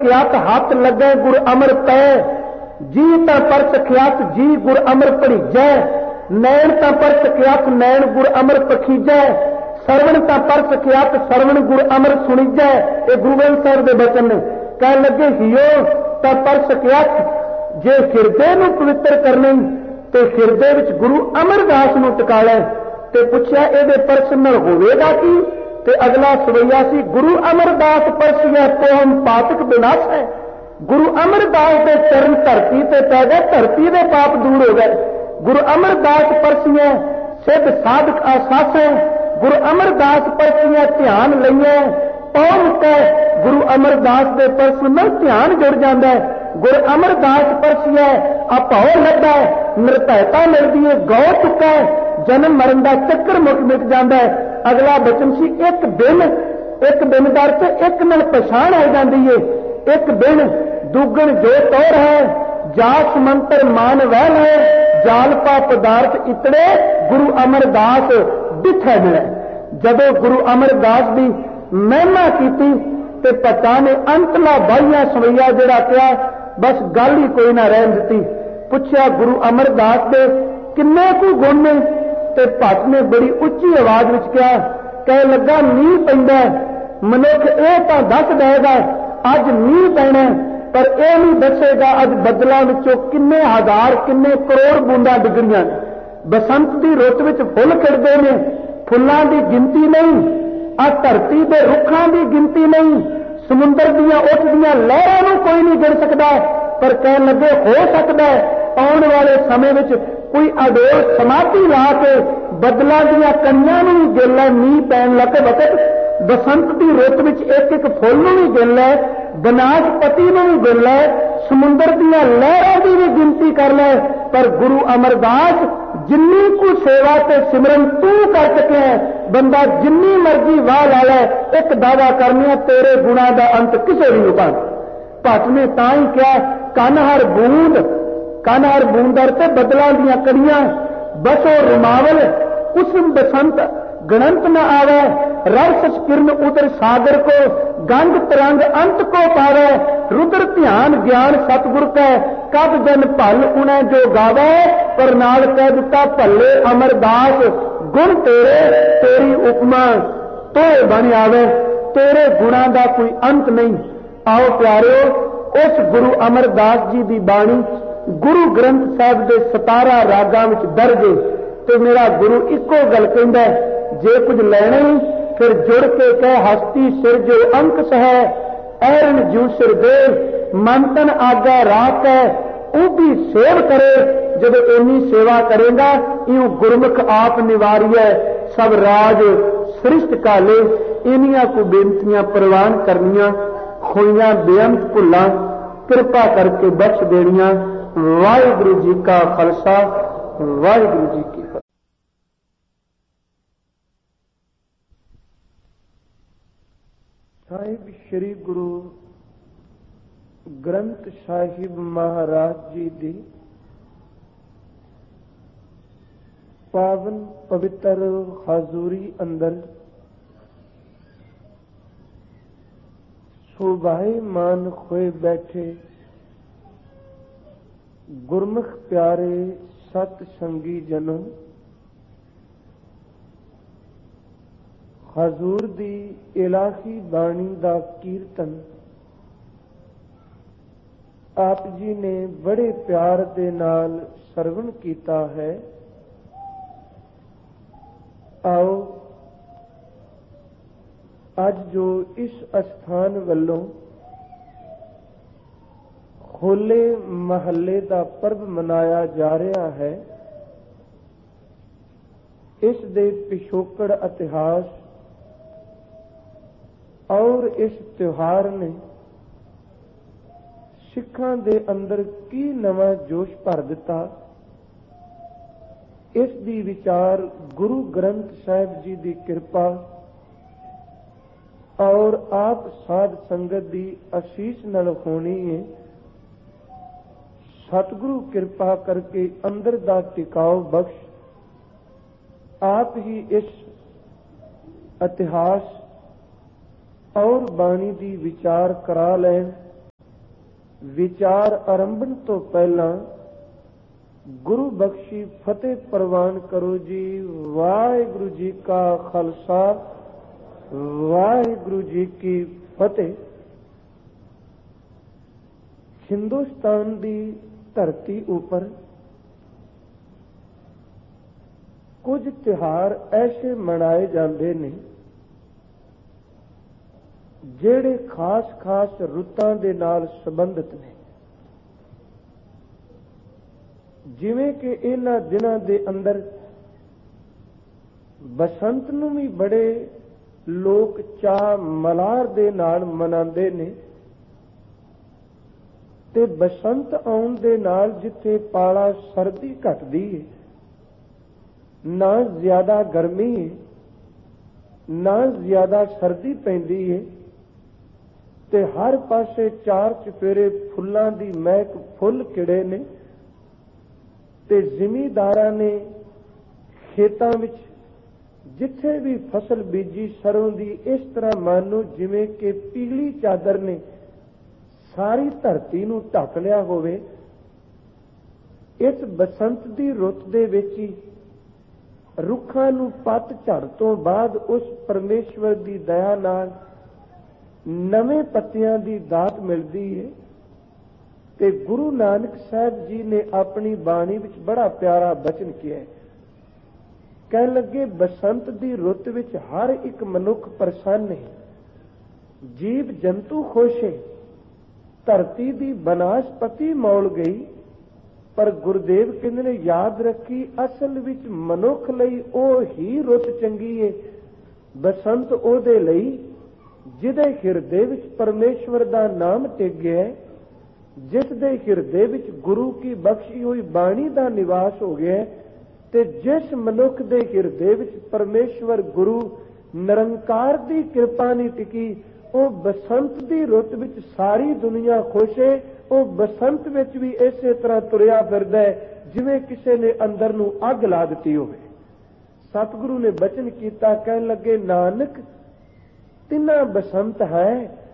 सखियत हाथ लगे गुर अमर पै, जी ता पर सखियत जी गुर अमर पढ़ीजै, नैन ता पर सखियत नैन गुर अमर पखीजै, सरवण ता पर सखियत सरवण गुर अमर सुणीजै। ये गुरु ग्रंथ साहिब के वचन ने। कह लगे हियो ता पर सखियत, जे हिरदे नूं पवित्र करनी तो हिरदे विच गुरु अमरदास नूं टिका लै। ते पुछया इहदे परस नाल होवेगा की? ते अगला सवैया सी गुरु अमरदास परसिया पोहम पातक विनाश है। गुरु अमरदास के चरण धरती ते पै गए, धरती के पाप दूर हो गए। गुरु अमरदास परसिया सिद्ध साधक आसास है। गुरु अमरदास परसिया ध्यान लईए पौम कै, गुरु अमरदास के परस नाल ध्यान जुड़ जाता है। गुरु अमरदास परसिया अपौ लगा, निर्भयता मिलती है, गौ चुका है, जन्म मरण का चक्कर मिट जाता है। अगला बचन सी एक दिन दर से एक नाल पछाण आ जाती है। एक दिन दुगण जो तौर है, जास मंत्र मान वहल है, जालपा पदार्थ इतने गुरु अमरदास डिठे मिले। जदों गुरु अमरदास की महिमा की ते पता ने अंतला बाइया सवैया जिहड़ा कहा, बस गल ही कोई ना रहन दी। पुछया गुरु अमरदास दे किन्ने कु गुण ने? ते भट्ट ने बड़ी उच्ची आवाज विच कहा, कह लगा मींह पैंदा, मनुख ये तो दस देगा अज मींह पैना, पर यह नहीं दसेगा अज बदलों विचों किन्ने हजार किन्ने करोड़ बूंदा डिगणियां। बसंत की रुत विच फुल खिड़दे ने, फुल्लां की गिनती नहीं, आ धरती के रुखां की गिनती नहीं, समुंदर दियां उठदियां लहरां नूं कोई नहीं गिन सकता। पर कह लगे हो सकता है आने वाले समय में कोई अडोल समाधि ला के बदलों दियां कणियां नूं भी गिन लै, मींह पैण लग वक्त बसंत की रुत विच एक एक फुल नूं भी गिन लै, बनासपति नूं भी गिन लै, समुंदर दियां लहरां की भी गिनती कर लै। पर गुरु अमरदास जिन्नी को सेवा ते सिमरन तू कर सके है, बंदा जिन्नी मर्जी वाह ला लै, एक दावा करने तेरे गुणा का अंत किसे भी नहीं पाना। भट्ट ने तां ही कहा कन हर बूंद ते बदलों दियां कड़ियां, बसो रुमावल कुसुम बसंत गणंत न आवे, रस किरण उदर सागर को, गंग तरंग अंत को पावे, रुद्र ध्यान ज्ञान सतगुर कै, कब जन भल उन्हें जो गावे, पर नाल कह दिता भले अमरदास गुण तेरे, तेरी उपमा तो बन आवे, तेरे गुणा का कोई अंत नहीं। आओ प्यारिओ, उस गुरु अमरदास जी की बाणी गुरु ग्रंथ साहिब के 17 रागां विच दर्ज है। तो मेरा गुरु इको गल कहंदा, जे कुछ लेना ही फिर जुड़ के कह हस्ती सिर जो अंक है, ऐरन जू सिर दे, मन तन आगा राख है, वो भी सेव करे। जब इन्नी सेवा करेगा इं गुरमुख आप निवारिय सब राज सृष्ट काले। इनिया को बेनतियां प्रवान करनिया, खोइयां बेअंत भुलां कृपा करके बख्श देनिया। वाहिगुरु जी का खालसा, वाहिगुरु जी की फतेह। साहिब श्री गुरु ग्रंथ साहिब महाराज जी दी पावन पवित्र हाजूरी अंदर शोभायमान खोए बैठे गुरमुख प्यारे सत संगी जनों, हजूर दी इलाही बाणी दा कीर्तन आप जी ने बड़े प्यार दे नाल सरवण कीता है। आओ अज जो इस स्थान वल्लों होले महल्ले का पर्व मनाया जा रहा है, इस दे पिछोकड़ इतिहास और इस त्योहार ने सिखां दे अंदर की नवा जोश भर दिता, इस दी विचार गुरु ग्रंथ साहिब जी की कृपा और आप साध संगत की आशीष नाल होनी है। सतगुरु कृपा करके अंदर दा टिकाव बख्श, आप ही इस इतिहास और बाणी दी विचार करा लें। विचार आरंभन तो पहला गुरु बख्शी फतेह प्रवान करो जी। वाहिगुरु जी का खालसा, वाहिगुरु जी की फतेह। हिंदुस्तान की धरती उपर कुछ त्योहार ऐसे मनाए जाते ने ਜਿਹੜੇ खास रुत्तां दे नाल संबंधित ने। जिवें कि इन्हां दिनां दे अंदर बसंत नूं भी बड़े लोक चाह मलार दे नाल मनांदे ने ते बसंत आउण दे नाल जिथे पाला सर्दी घटदी है, ना ज्यादा गर्मी है ना ज्यादा सर्दी पैंदी है, ते हर पासे चार चफेरे फुल्लां दी महक फुल खिड़े ने ते जिमीदारां ने खेतां विच जिथे भी फसल बीजी सरों दी इस तरह मानो जिवें कि पीली चादर ने सारी धरती नूं ढक लिया होवे। इस बसंत दी रुत दे विच ही रुखां नूं पत झड़ तो बाद उस परमेश्वर दी दया नाल नवे पत्तियां दी दात मिलती है। ते गुरु नानक साहब जी ने अपनी बाणी विच बड़ा प्यारा बचन किया है। कह लगे बसंत दी रुत विच हर एक मनुख प्रसन्न है, जीव जंतु खुश है, धरती दी बनास्पति मौल गई। पर गुरुदेव कहंदे ने याद रखी असल विच मनुख लई ओह ही रुत चंगी है, बसंत ओहदे लई जिहदे हिरदे विच परमेश्वर दा नाम टिक गया, जिस दे हिरदे विच गुरु की बख्शी हुई बाणी दा निवास हो गया, ते जिस मनुख दे हिरदे विच परमेश्वर गुरु निरंकार दी कृपा नहीं टिकी, ਉਹ बसंत दी रुत विच सारी दुनिया खुश है। ਉਹ बसंत विच भी इसे तरह तुरिया फिरदा है जिवें किसी ने अंदर नूं अग ला दित्ती होवे। सतगुरु ने बचन कीता, कहन लगे नानक तिना बसंत है।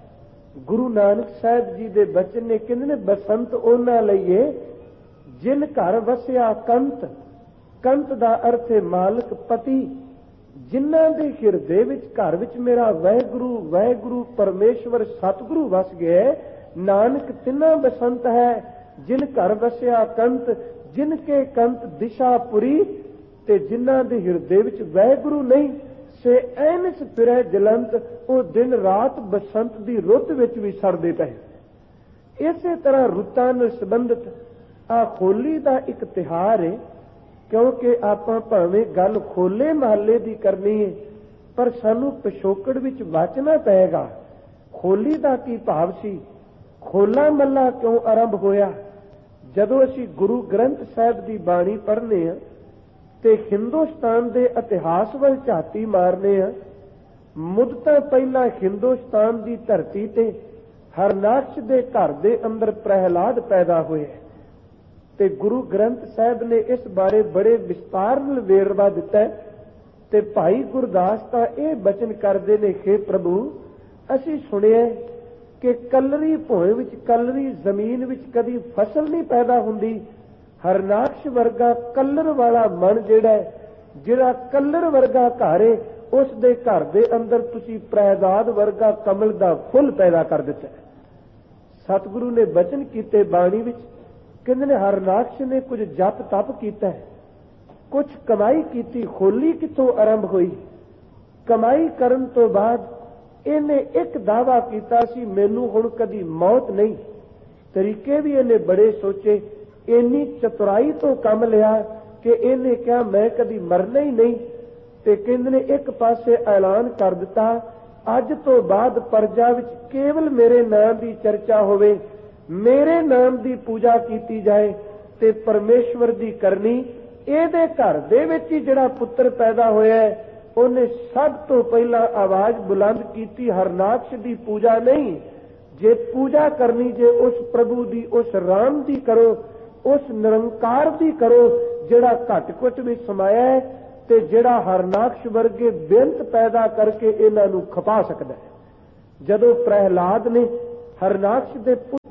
गुरु नानक साहब जी दे बचन ने कहंदे ने बसंत उन्हां लई है जिन घर वसिया कंत। कंत दा अर्थ है मालिक पति। जिन्हां दे हिरदे विच घर विच मेरा वाहिगुरु वाहिगुरु परमेश्वर सतगुरु वस गया, नानक तिना बसंत है जिन घर वसिया कंत। जिनके कंत दिशापुरी ते जिन्हां दे हिरदे विच वाहिगुरु नहीं, से ऐनस फिरै जलंत। ਉਹ दिन रात बसंत दी रुत विच भी सड़दे पए। इसे तरह रुत्तां नाल संबंधित आ होली दा एक तिहार है, क्योंकि आपां भावें गल होले महल्ले दी करनी है, पर सानू पिछोकड़ विच वाचना पएगा होली दा की भाव सी, होला महला क्यों आरंभ होया। जदों असीं गुरु ग्रंथ साहिब दी बाणी पढ़ने आ ते हिंदुस्तान दे इतिहास वल झाती मारने आ, मुद्दतां पहला हिंदुस्तान दी धरती ते हरनाक्ष दे घर दे अंदर प्रहलाद पैदा होए ते गुरु ग्रंथ साहिब ने इस बारे बड़े विस्तार नाल वेरवा दिता है। ते भाई गुरदास तां इह बचन करदे ने, हे प्रभु असीं सुनिया कि कलरी भोए विच कलरी जमीन विच कदी फसल नहीं पैदा हुंदी। हरनाक्ष वर्गा कलर वाला मन जिहड़ा कलर वर्गा घर है, उस दे घर दे अंदर तुसीं प्रहलाद वर्गा कमल दा फुल पैदा कर दिता। सतगुरु ने बचन कीते बाणी विच, कहंदे ने हरनाक्ष ने कुछ जप तप कीता है, कुछ कमाई कीती। होली कित्थों आरंभ हुई? कमाई करन तो बाद इहने एक दावा कीता सी, मैनू हुण कदी मौत नहीं। तरीके भी इहने बड़े सोचे, इन्नी चतुराई तो कम लिया कि इहने कहा मैं कदी मरना ही नहीं। ते कहंदे ने एक पासे ऐलान कर दिता, अज तो बाद प्रजा विच केवल मेरे नाम की चर्चा होवे, मेरे नाम की पूजा की जाए ते परमेश्वर की करनी। इहदे घर दे विच ही जिहड़ा पुत्र पैदा होया है, उन्हें सब तो पहला आवाज बुलंद की, हरनाक्ष की पूजा नहीं, जे पूजा करनी जे उस प्रभु की, उस राम की करो, उस निरंकार की करो जिहड़ा घट घट में समाया है ते जिहड़ा हरनाक्ष वर्गे बेअंत पैदा करके इन्हां नूं खपा सकदा है। जदों प्रहलाद ने हरनाक्ष दे पुत्र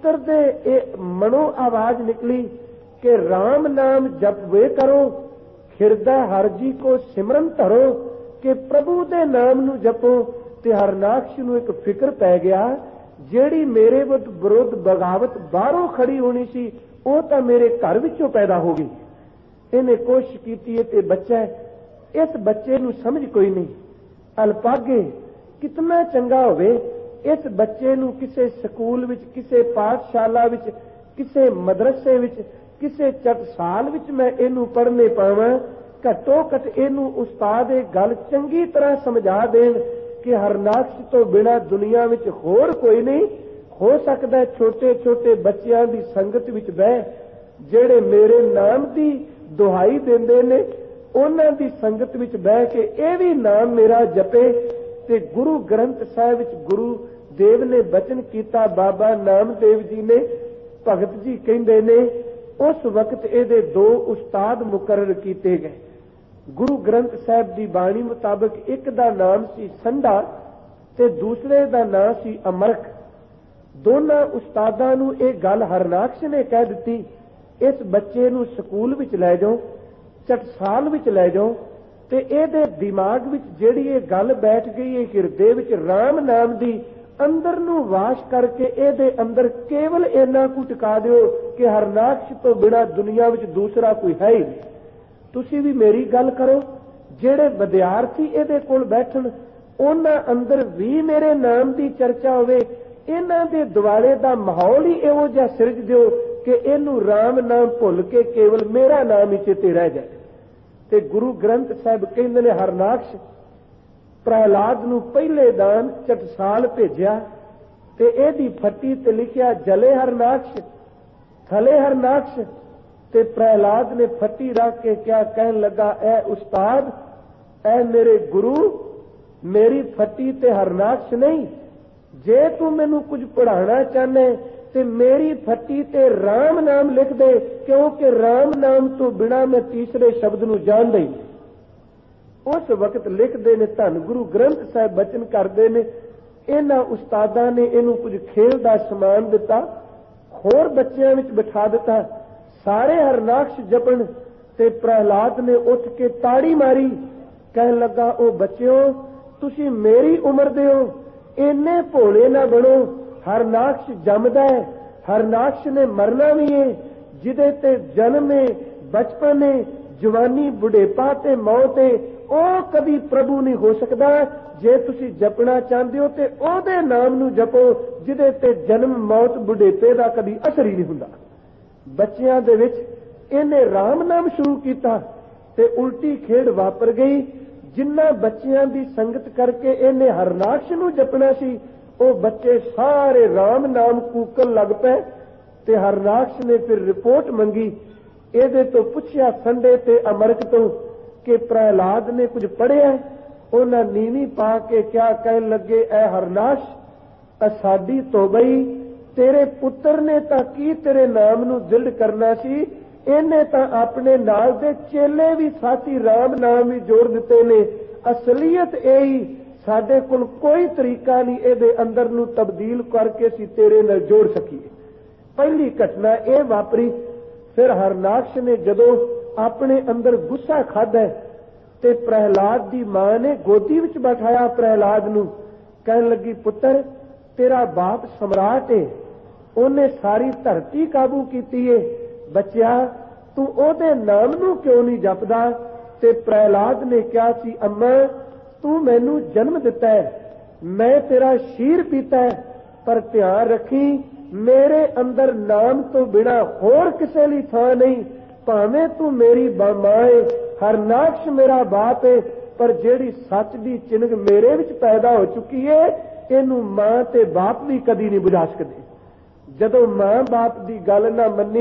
पुत्र दे मनो आवाज निकली कि राम नाम जप वे करो, हिरदै हर जी को सिमरन धरो, कि प्रभु दे नाम नू जपो। ते हरनाक्ष नू एक फिक्र पै गया, ਜਿਹੜੀ ਮੇਰੇ ਵਿਰੁੱਧ ਬਗਾਵਤ ਬਾਹਰੋਂ ਖੜੀ ਹੋਣੀ ਸੀ ਉਹ ਤਾਂ ਮੇਰੇ ਘਰ ਵਿੱਚੋਂ ਪੈਦਾ ਹੋ ਗਈ। ਇਹਨੇ ਕੋਸ਼ਿਸ਼ ਕੀਤੀ ਤੇ ਬੱਚਾ ਇਸ ਬੱਚੇ ਨੂੰ ਸਮਝ ਕੋਈ ਨਹੀਂ। ਅਲਪਾਗੇ ਕਿਤਨਾ ਚੰਗਾ ਹੋਵੇ ਇਸ ਬੱਚੇ ਨੂੰ ਕਿਸੇ ਸਕੂਲ ਵਿੱਚ, ਕਿਸੇ ਪਾਠਸ਼ਾਲਾ ਵਿੱਚ, ਕਿਸੇ ਮਦਰਸੇ ਵਿੱਚ, ਕਿਸੇ ਟਕਸਾਲ ਵਿੱਚ ਮੈਂ ਇਹਨੂੰ ਪੜ੍ਹਨੇ ਪਾਵਾਂ। ਘੱਟੋ ਘੱਟ ਇਹਨੂੰ ਉਸਤਾਦ ਇਹ ਗੱਲ ਚੰਗੀ ਤਰ੍ਹਾਂ ਸਮਝਾ ਦੇਣ कि हरनाक्ष तो बिना दुनिया विच होर कोई नहीं हो सकता। छोटे छोटे बच्चों की संगत विच बह जेड़े मेरे नाम की दुहाई देंदे ने उन्हां दी संगत विच बह के यह भी नाम मेरा जपे। ते गुरु ग्रंथ साहिब विच गुरु देव ने बचन किया, बाबा नामदेव जी ने भगत जी कहंदे ने उस वक्त इहदे दो उस्ताद मुकर्रर किए गए। गुरु ग्रंथ साहिब की बाणी मुताबिक एक दा नाम सी संधा ते दूसरे दा नाम सी अमरख। दोनों उस्तादां नूं इह गल हरनाक्ष ने कह दी, इस बच्चे नूं स्कूल विच लै जाओ, टकसाल विच लै जाओ, ते इहदे दिमाग विच जिहड़ी इह गल बैठ गई है हिरदे विच राम नाम दी अंदर नूं वाश करके इहदे अंदर केवल इन्ना कुछ टिका दिओ कि हरनाक्ष तो बिना दुनिया विच दूसरा कोई है ही नहीं। तुसी भी मेरी गल करो, जेड़े विद्यार्थी इहदे कोल बैठन उन्हां अंदर भी मेरे नाम की चर्चा होवे। इन्हां दे दुआले दा माहौल ही इहो जिहा सिरज दिओ कि इहनूं राम नाम भुल के केवल मेरा नाम ही चेते रह जाए। ते गुरु ग्रंथ साहिब कहंदे ने हरनाक्ष प्रहलाद नूं पहले दान टकसाल भेजिया ते इहदी फट्टी ते लिखिया जले हरनाक्ष थले हरनाक्ष। ते प्रहलाद ने फट्टी रख के क्या कहन लगा, ऐ उस्ताद, ऐ मेरे गुरु, मेरी फट्टी ते हरनाक्ष नहीं, जे तू मैनू कुछ पढ़ाना चाहना ते मेरी फट्टी ते राम नाम लिख दे, क्योंकि राम नाम तो बिना मैं तीसरे शब्द नू जानदा ही। उस वक्त लिखते ने धन गुरु ग्रंथ साहिब बचन करते ने इन्हां उस्तादां ने इनू कुछ खेल का समान दिता, होर बच्चों विच बिठा दिता। सारे हरनाक्ष जपन ते प्रहलाद ने उठ के ताड़ी मारी, कह लगा, ओ बच्चों तुसी मेरी उम्र दे हो, इन्ने भोले ना बनो। हरनाक्ष जमदा है, हरनाक्ष ने मरना भी है, जिदे ते जन्म है, बचपन है, जवानी, बुढ़ेपा ते मौत है, ओ कभी प्रभु नहीं हो सकता। जे तुसी जपना चाहते हो ते ओदे नाम नू जपो जिदे ते जन्म, मौत, बुढ़ेपे का कभी असर ही नहीं हुंदा। बच्चियां दे विच इहने राम नाम शुरू किया ते उल्टी खेड़ वापर गई। जिन्ना बच्चियां दी संगत करके इहने हरनाक्ष नू जपना सी वो बच्चे सारे राम नाम कूकन लग पे। ते हरनाक्ष ने फिर रिपोर्ट मंगी, इहदे तो पुछया संडे ते अमरक तो कि प्रहलाद ने कुछ पढ़िया। उन्हां नीवी पा के क्या कहन लगे, ऐ हरनाक्ष साडी तौबई, तेरे पुत्र ने तां की तेरे नाम नू दृढ़ करना सी, इन्हें तां अपने नाल दे चेले भी साथी राम नाम ही जोड़ दिते ने। असलियत यही साडे कोल कोई तरीका नहीं इहदे अंदर नू तब्दील करके असीं तेरे नाल जोड़ सकीए। पहली घटना यह वापरी। फिर हरनाक्ष ने जदों अपने अंदर गुस्सा खादा ते प्रहलाद की मां ने गोदी विच बैठाया प्रहलाद नू, कहन लगी, पुत्र तेरा बाप सम्राट है, उन्हें सारी धरती काबू की है, बच्चा तू ओदे नाम नू क्यों नहीं जपदा। ते प्रहलाद ने कहा सी, अम्मा तू मैनू जन्म दिता है, मैं तेरा शीर पीता है, पर ध्यान रखी मेरे अंदर नाम तो बिना होर किसे लई थां नहीं। भावें तू मेरी मां है, हरनाक्ष मेरा बाप है, पर जेड़ी सच दी चिन्ह मेरे विच पैदा हो चुकी है, इनू मां ते बाप भी कदी नहीं बुझा सकदे। जदों मां बाप दी गल ना मन्नी,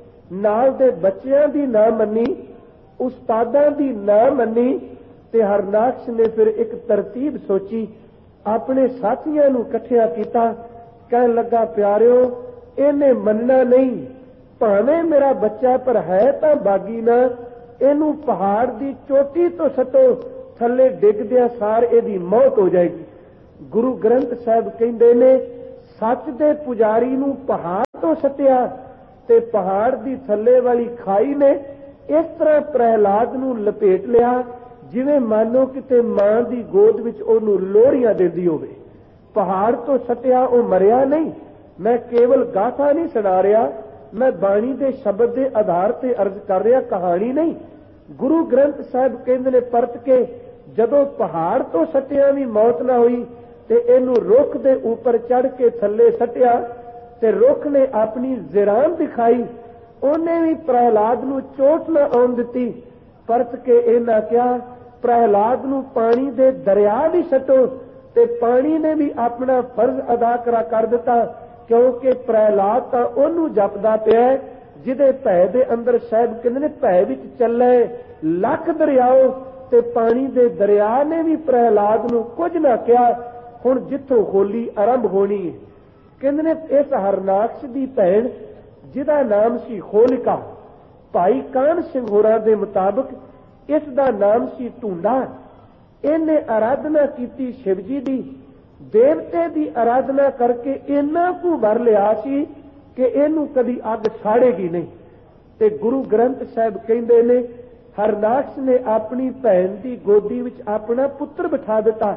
नाल दे बच्चियां दी ना मन्नी, उस्तादां दी ना मन्नी, ते हरनाक्ष ने फिर एक तरतीब सोची, अपने साथियां नू इकट्ठिया कीता, कहन लगा, प्यारिओ इन्हें मनना नहीं, भावें मेरा बच्चा पर है तां बागी ना, इनू पहाड़ दी चोटी तो सटो, थले डिगदिया सार इहदी मौत हो जाएगी। गुरु ग्रंथ साहिब कहंदे ने, सच दे पुजारी नू पहाड़ तो सटिया ते पहाड़ दी थल्ले वाली खाई ने इस तरह प्रहलाद नूं लपेट लिया जिवें मानो किते मां दी गोद विच ओनूं लोहड़ियां देंदी होवे। पहाड़ तो सटिया ओ मरिया नहीं। मैं केवल गाथा नहीं सुना रहा, मैं बाणी दे शब्द के आधार ते अर्ज कर रहा, कहानी नहीं। गुरु ग्रंथ साहिब कहंदे ने परत के जदों पहाड़ तो सटिया भी मौत ना हुई ते इनू रुख दे ऊपर चढ़ के थल्ले सटिया ते रुख ने अपनी जिरान दिखाई, उन्हें भी प्रहलाद नू चोट न आउण दिती। परत के इन्हां कहा प्रहलाद नू पानी दे दरिया भी सटो ते पानी ने भी अपना फर्ज अदा कर दिता, क्योंकि प्रहलाद तां ओनू जपदा पिया जिहदे भै दे अंदर साहिब कहंदे ने भै विच चले लख दरियाओ ते पानी दे दरिया ने भी प्रहलाद नू कुछ ना कहा। हुण जिथों होली आरंभ होनी है, कहंदे ने इस हरनाक्ष दी भैण जिहदा नाम सी होलिका, भाई कान सिंह होरां दे मुताबिक इस दा नाम सी ढूंढा। इन्हें आराधना की शिव जी दी, देवते दी आराधना करके इन्ना कु वर लिया सी कि इनू कदी अग साड़ेगी नहीं। ते गुरु ग्रंथ साहिब कहंदे ने हरनाक्ष ने अपनी भैन दी गोदी विच अपना पुत्र बिठा दिता।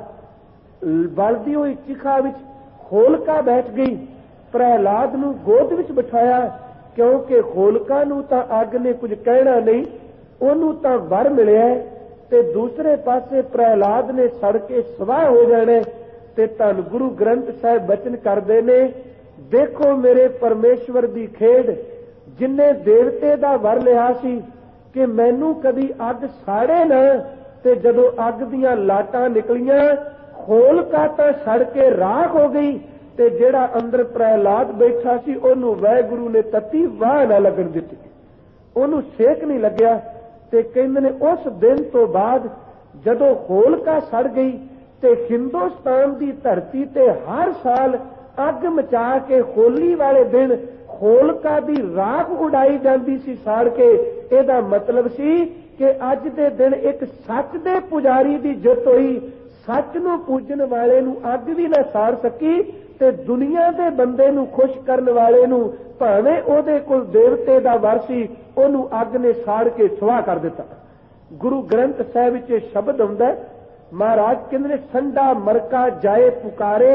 बलदी हुई चिखा विच होलका बैठ गई, प्रहलाद नू गोद विच बिठाया, क्योंकि होलका नू तां अग ने कुछ कहना नहीं, ओनू तां वर मिलिया ते दूसरे पासे प्रहलाद ने सड़ के सवाह हो जाने। ते धन गुरु ग्रंथ साहिब बचन करदे ने, देखो मेरे परमेश्वर दी खेड, जिन्ने देवते दा वर लिया सी कि मैनू कदी अग साड़े ना, ते जदों अग दियां लाटां निकलियां होलका तां सड़ के राख हो गई, ते जेड़ा अंदर प्रहलाद बैठा सी ओनू वाहिगुरू ने तत्ती वाह ना लगन दित्ती, ओनू सेक नहीं लग्या। ते कहंदे ने उस दिन तो बाद जदों होलका सड़ गई ते हिंदुस्तान दी धरती ते हर साल अग मचा के होली वाले दिन होलका दी राख उड़ाई जाती सी साड़ के। एदा मतलब सी कि अज दे दिन एक सच दे पुजारी दी जित होई, सच नू पूजन वाले नू अग भी ना साड़ सकी ते दुनिया दे बंदे नू खुश करन वाले नू भावें ओदे कोल देवते दा वर सी ओनू अग ने साड़ के सुआह कर दिता। गुरु ग्रंथ साहिब विच शब्द हुंदा महाराज कहंदे संडा मरका जाए पुकारे,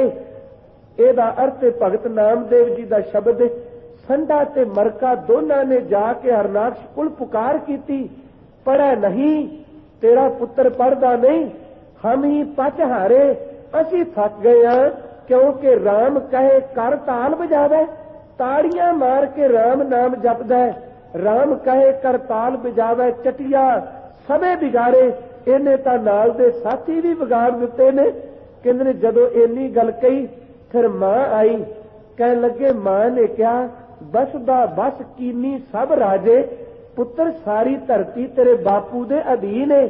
एदा अर्थ भगत नामदेव जी दा शब्द संडा ते मरका दोनों ने जाके हरनाक्ष कोल पुकार की, पढ़ा नहीं तेरा पुत्र पढ़दा नहीं, हम ही पच हारे असी थक गए हां, क्योंकि राम कहे कर ताल बजावे, ताड़ियां मार के राम नाम जपदा है, राम कहे कर ताल बजावे चटिया सबे बिगाड़े, इन्हें तां नाल दे साथी भी बिगाड़ दिते ने। कहंदे ने जदों इन्नी गल कही फिर मां आई, कहन लगे मां ने कहा बस दा बस कीनी सब राजे, पुत्र सारी धरती तेरे बापू दे अधीन है,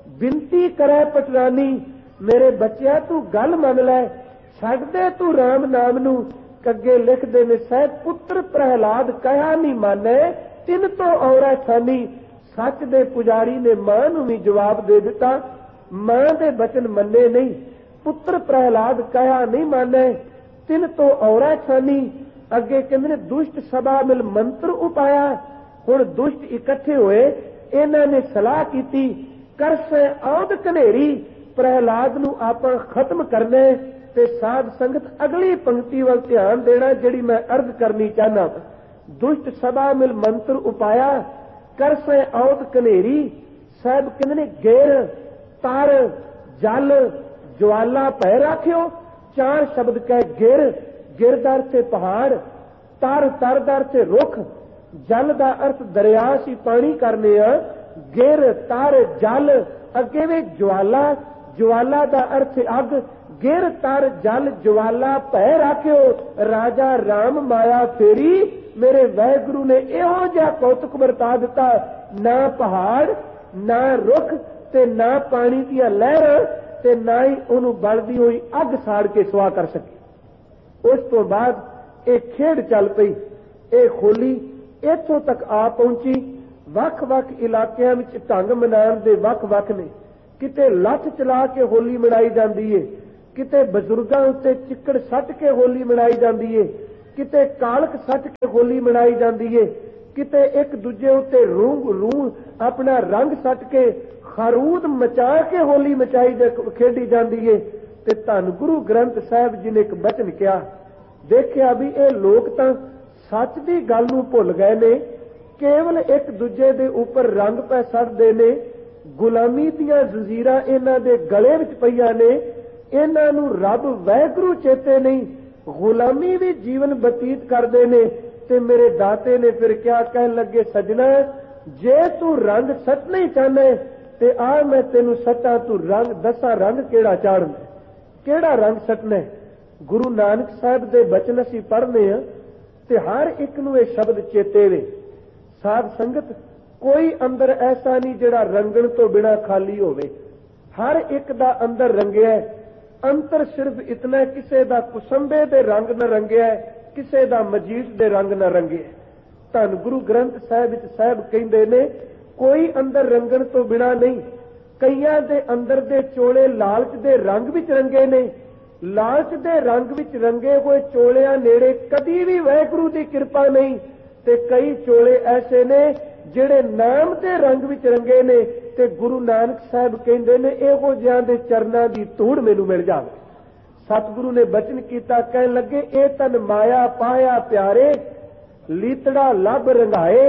बिनती करे पटरानी मेरे बच्चिया तू गल मन लै, छड्ड दे तू राम नाम नू। कगे लिखदे ने साहिब पुत्र प्रहलाद कहा नहीं माने तिन तो औरा छानी। सच दे पुजारी ने मां नू भी जवाब दे दिता, मां दे बचन मन्ने नहीं, पुत्र प्रहलाद कहा नहीं माने तिन तो औरा छानी। अगे कहंदे ने दुष्ट सभा मिल मंत्र उपाया, हुण दुष्ट इकट्ठे होए, इन्हां ने सलाह कीती करसे औद कनेरी, प्रहलाद नू आपां खत्म करना। ते साध संगत अगली पंक्ति वाल ध्यान देना जिहड़ी मैं अर्ज करनी चाहना। दुष्ट सभा मिल मंत्र उपाया करसे औद कनेरी, साहब कहंदे ने घेर तार जल ज्वाला पै राखियो, चार शब्द कह घेर, गिरदार से पहाड़, तार तरदार से रुख, जल दा अर्थ दरिया सी पानी करने आ, गिर तार जल अगे वे ज्वाला, ज्वाला दा अर्थ अग, गिर तार जल ज्वाला पै राखियो, राजा राम माया फेरी, मेरे वाहिगुरु ने इहो जिहा कौतुक वरता दिता, ना पहाड़ ना रुख ते ना पानी दियां लहरां ते ना ही उहनूं बलदी होई अग साड़ के सुआह कर सके। उस तो बाद एक खेड चल पई, एक होली इत्थों तक आ पहुंची। वख-वख इलाकिਆਂ ਵਿੱਚ ढंग मनाउਣ ਦੇ वख-वख ने, किते लठ चला के होली मनाई जाती है, किते बजुर्गों उत्ते चिक्कड़ सट के होली मनाई जाती है, किते कालक सट के होली मनाई जाती है, किते एक दूजे उत्ते रूह अपना रंग सट के खरूद मचा के होली मचाई खेडी जाती है। ते धन गुरु ग्रंथ साहिब जी ने एक बचन किया, देखिया भी ये लोग तो सच की गल नूं भुल गए ने, केवल एक दूजे दे उपर रंग पै सटदे ने, गुलामी दियां जंजीरां इन्हां दे गले विच पईयां ने, इन्हां नूं रब वाहिगुरू चेते नहीं, गुलामी भी जीवन बतीत करते ने। ते मेरे दाते ने फिर क्या कहन लगे, सजना जे तू रंग सटना ही चाहना है ते आ मैं तेनू सटा, तू रंग दसा रंग केड़ा चाड़ना, केड़ा रंग सटना है। गुरु नानक साहब दे बचन असीं पढ़ने हैं ते हर एक नूं इह शब्द चेते वे। साध संगत कोई अंदर ऐसा नहीं जिहड़ा रंगण तो बिना खाली होवे, हर एक दा अंदर रंगिया है। अंतर सिर्फ इतना, किसे दा कुसंबे दे रंग न रंगिया है, किसे दा मजीठ दे रंग न रंगिया है। धन गुरु ग्रंथ साहिब विच साहिब कहंदे ने कोई अंदर रंगण तो बिना नहीं। कईयां दे अंदर दे चोले लालच दे रंग विच रंगे ने, लालच दे रंग विच रंगे हुए चोलियां नेड़े कदी भी वाहिगुरू दी किरपा नहीं। ते कई चोले ऐसे ने जिहड़े नाम दे रंग विच रंगे ने, ते गुरु नानक साहब कहंदे ने इहो जिहां दे चरनां दी धूड़ मैनूं मिल जावे। सतगुरु ने बचन कीता, कहन लगे ए तन माया पाया प्यारे, लीतड़ा लभ रंगाए,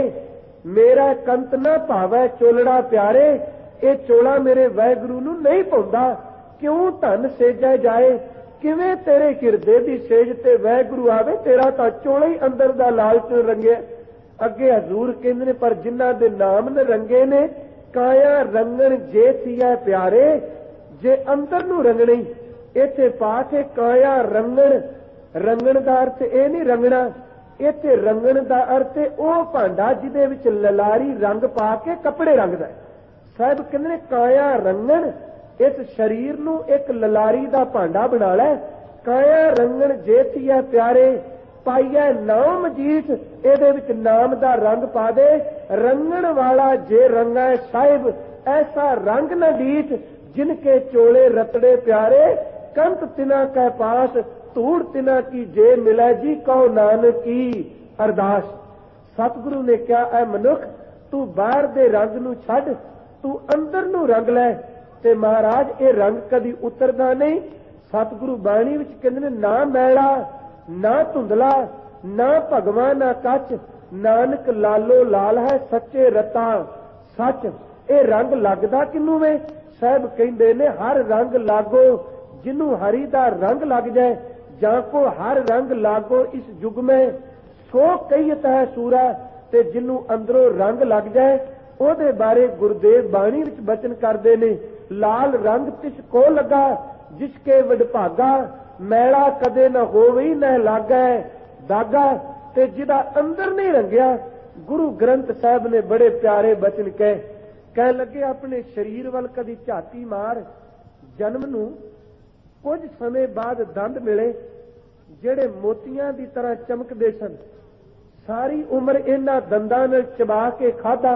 मेरा कंत ना भावै चोलड़ा प्यारे। ये चोला मेरे वाहिगुरू नूं नहीं पाउंदा, क्यों धन सेजा जाए, किवें तेरे हिरदे दी सेज ते वाहिगुरू आवे, तेरा तां चोला ही अंदर दा लालच रंगिया। अगे हजूर कहंदे ने पर जिन्हां दे नाम न रंगे ने, काया रंगण जे थिया प्यारे, जे अंदर नूं रंगणी। इत्थे पाठ है काया रंगण, रंगण दा अर्थ ये नहीं रंगना, इत्थे रंगण दा अर्थ है ओह भांडा जिहदे विच ललारी रंग पा के कपड़े रंगदा है। साहिब कहंदे ने काया रंगण, इस शरीर नूं एक ललारी दा भांडा बना लै। काया रंगण जे थिया प्यारे, पाइया नाम मजीठ, इहदे विच नाम दा रंग पा दे। रंगण वाला जे रंगा है साहिब, ऐसा रंग न डीठ, जिनके चोले रतड़े प्यारे, कंत तिना कै पास, धूड़ तिना की जे मिलै जी, कहो नानक की अरदास। सतगुरु ने कहा, ऐ मनुख तू बाहर दे रंग नूं छड्ड, तू अंदर नूं रंग लै। ते महाराज ये रंग कदी उतरदा नहीं। सतगुरु बाणी विच कहंदे ने ना मैला ना धुंधला, ना भगवा ना कच, नानक लालो लाल है सच्चे रता सच। ये रंग लगदा किनू वे? साहब कहंदे ने हर रंग लागो जिन्नू हरि दा रंग लग जाए, जां को हर रंग लागो इस युग में, सो कहीत है सूरा। ते जिन्नू अंदरों रंग लग जाए ਉਹਦੇ बारे गुरुदेव बाणी विच बचन करते ने, लाल रंग तिस को लगा जिसके वडभागा, मैला कदे न होवे न लागै दागा। ते जिदा अंदर नहीं रंगिया, गुरु ग्रंथ साहब ने बड़े प्यारे बचन कह लगे, अपने शरीर वल कदी झाती मार, जन्म नूं कुछ समय बाद दंद मिले ਜਿਹੜੇ मोतियां की तरह चमकते सन। सारी उम्र इन्हां दंदां नाल चबा के खाधा,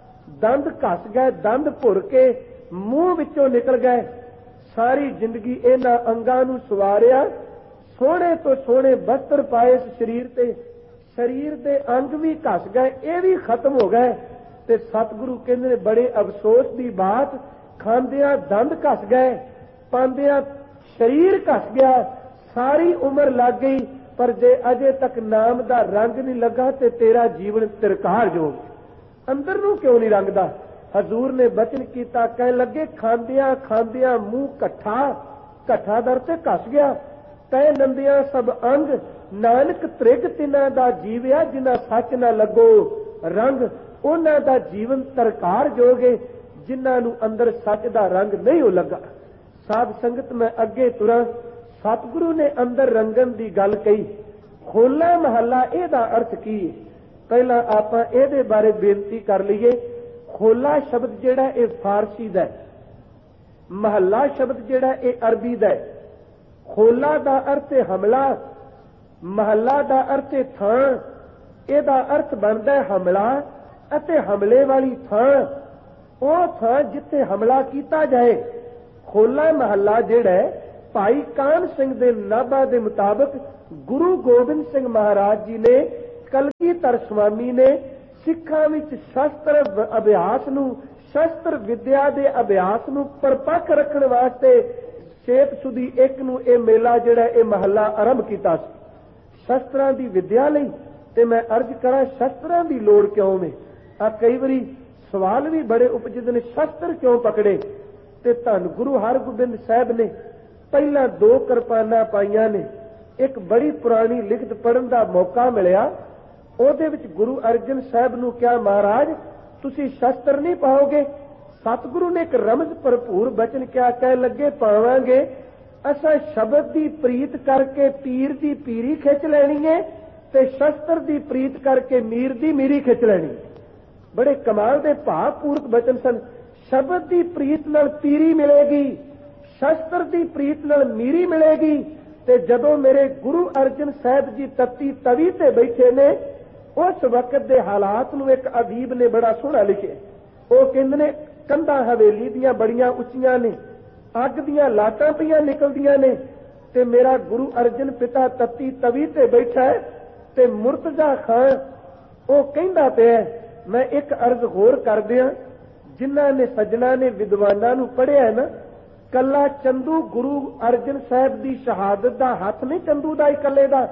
दंद घस गए, दंद भुर के मूंह विचों निकल गए। सारी जिंदगी इन्हां अंगां नूं सवारिया, सोहणे तो सोहणे वस्त्र पाए इस शरीर ते, शरीर दे अंग भी घस गए, ये भी खत्म हो गए। ते सतगुरु कहंदे ने बड़े अफसोस की बात, खांदियां दंद घस गए, पांदियां शरीर घस गया, सारी उम्र लग गई, पर जे अजे तक नाम दा रंग नहीं लगा ते तेरा जीवन तिरकार जोग, अंदर नूं क्यों नहीं रंगदा। हजूर ने बचन कीता, कह लगे खांदियां खांदियां मुंह कट्ठा दर ते घस गया, तै नंदियां सब अंग, नानक त्रिग तिन्हां दा जीविया, जिन्हां सच ना लगो रंग, उन्हां दा जीवन तरकार जोगे, जिन्हां नूं अंदर सच दा रंग नहीं हो लगा। साध संगत मैं अगे तुरां, सतगुरु ने अंदर रंगन की गल कही, होला महला इहदा अर्थ की है? पहला आपां इहदे बारे बेनती कर लईए। होला शब्द जिहड़ा ये फारसी दा है, महला शब्द जिहड़ा ये अरबी दा है। होला दा अर्थ है हमला, महला दा अर्थ है थां, इहदा अर्थ बनदा है हमला अते हमले वाली थां, ओह थां जिथे हमला कीता जाए। होला महला जिहड़ा है ਭਾਈ ਕਾਹਨ ਸਿੰਘ ਦੇ ਨਾਭਾ ਦੇ ਮੁਤਾਬਕ ਗੁਰੂ ਗੋਬਿੰਦ ਸਿੰਘ ਮਹਾਰਾਜ ਜੀ ਨੇ, ਕਲਗੀਧਰ ਸਵਾਮੀ ਨੇ ਸਿੱਖਾਂ ਵਿੱਚ ਸ਼ਸਤਰ ਅਭਿਆਸ ਨੂੰ, ਸ਼ਸਤਰ ਵਿਦਿਆ ਦੇ ਅਭਿਆਸ ਨੂੰ ਪਰਪੱਕ ਰੱਖਣ ਵਾਸਤੇ ਚੇਤ ਸੁਦੀ 1 ਨੂੰ ਇਹ ਮੇਲਾ ਜਿਹੜਾ ਇਹ ਮਹੱਲਾ ਆਰੰਭ ਕੀਤਾ ਸੀ ਸ਼ਸਤਰਾਂ ਦੀ ਵਿਦਿਆ ਲਈ। ਤੇ ਮੈਂ ਅਰਜ਼ ਕਰਾਂ ਸ਼ਸਤਰਾਂ ਦੀ ਲੋੜ ਕਿਉਂ ਨੇ? ਆ ਕਈ ਵਾਰੀ ਸਵਾਲ ਵੀ ਬੜੇ ਉਪਜਦੇ ਨੇ, ਸ਼ਸਤਰ ਕਿਉਂ ਪਕੜੇ? ਤੇ ਧੰਨ ਗੁਰੂ ਹਰਗੋਬਿੰਦ ਸਾਹਿਬ ਨੇ ਪਹਿਲਾਂ 2 ਕਿਰਪਾਨਾਂ ਪਾਈਆਂ ਨੇ। ਇੱਕ ਬੜੀ ਪੁਰਾਣੀ ਲਿਖਤ ਪੜ੍ਹਨ ਦਾ ਮੌਕਾ ਮਿਲਿਆ, ਉਹਦੇ ਵਿੱਚ ਗੁਰੂ ਅਰਜਨ ਸਾਹਿਬ ਨੂੰ ਕਿਹਾ, ਮਹਾਰਾਜ ਤੁਸੀਂ ਸ਼ਸਤਰ ਨਹੀਂ ਪਾਓਗੇ? ਸਤਿਗੁਰੂ ਨੇ ਇੱਕ ਰਮਜ਼ ਭਰਪੂਰ ਬਚਨ ਕਿਹਾ, ਕਹਿ ਲੱਗੇ ਪਾਵਾਂਗੇ, ਅਸਾਂ ਸ਼ਬਦ ਦੀ ਪ੍ਰੀਤ ਕਰਕੇ ਪੀਰ ਦੀ ਪੀਰੀ ਖਿੱਚ ਲੈਣੀ ਹੈ ਤੇ ਸ਼ਸਤਰ ਦੀ ਪ੍ਰੀਤ ਕਰਕੇ ਮੀਰ ਦੀ ਮੀਰੀ ਖਿੱਚ ਲੈਣੀ। ਬੜੇ ਕਮਾਲ ਦੇ ਭਾਵਪੂਰਕ ਬਚਨ ਸਨ। ਸ਼ਬਦ ਦੀ ਪ੍ਰੀਤ ਨਾਲ ਪੀਰੀ ਮਿਲੇਗੀ, ਸ਼ਸਤਰ ਦੀ ਪ੍ਰੀਤ ਨਾਲ ਮੀਰੀ ਮਿਲੇਗੀ। ਤੇ ਜਦੋਂ ਮੇਰੇ ਗੁਰੂ ਅਰਜਨ ਸਾਹਿਬ ਜੀ ਤੱਤੀ ਤਵੀ ਤੇ ਬੈਠੇ ਨੇ, ਉਸ ਵਕਤ ਦੇ ਹਾਲਾਤ ਨੂੰ ਇੱਕ ਅਦੀਬ ਨੇ ਬੜਾ ਸੋਹਣਾ ਲਿਖਿਆ। ਉਹ ਕਹਿੰਦੇ ਨੇ ਕੰਧਾਂ ਹਵੇਲੀ ਦੀਆਂ ਬੜੀਆਂ ਉੱਚੀਆਂ ਨੇ, ਅੱਗ ਦੀਆਂ ਲਾਟਾਂ ਪਈਆਂ ਨਿਕਲਦੀਆਂ ਨੇ, ਤੇ ਮੇਰਾ ਗੁਰੂ ਅਰਜਨ ਪਿਤਾ ਤੱਤੀ ਤਵੀ ਤੇ ਬੈਠਾ ਹੈ ਤੇ ਮੁਰਤਜ਼ਾ ਖਾਨ ਉਹ ਕਹਿੰਦਾ ਪਿਆ। ਮੈਂ ਇੱਕ ਅਰਜ਼ ਹੋਰ ਕਰ ਦਿਆਂ, ਜਿਨ੍ਹਾਂ ਨੇ ਸੱਜਣਾ ਨੇ ਵਿਦਵਾਨਾਂ ਨੂੰ ਪੜ੍ਹਿਆ ਨਾ, ਕੱਲਾ ਚੰਦੂ ਗੁਰੂ ਅਰਜਨ ਸਾਹਿਬ ਦੀ ਸ਼ਹਾਦਤ ਦਾ ਹੱਥ ਨਹੀਂ ਚੰਦੂ ਦਾ ਇਕੱਲੇ ਦਾ,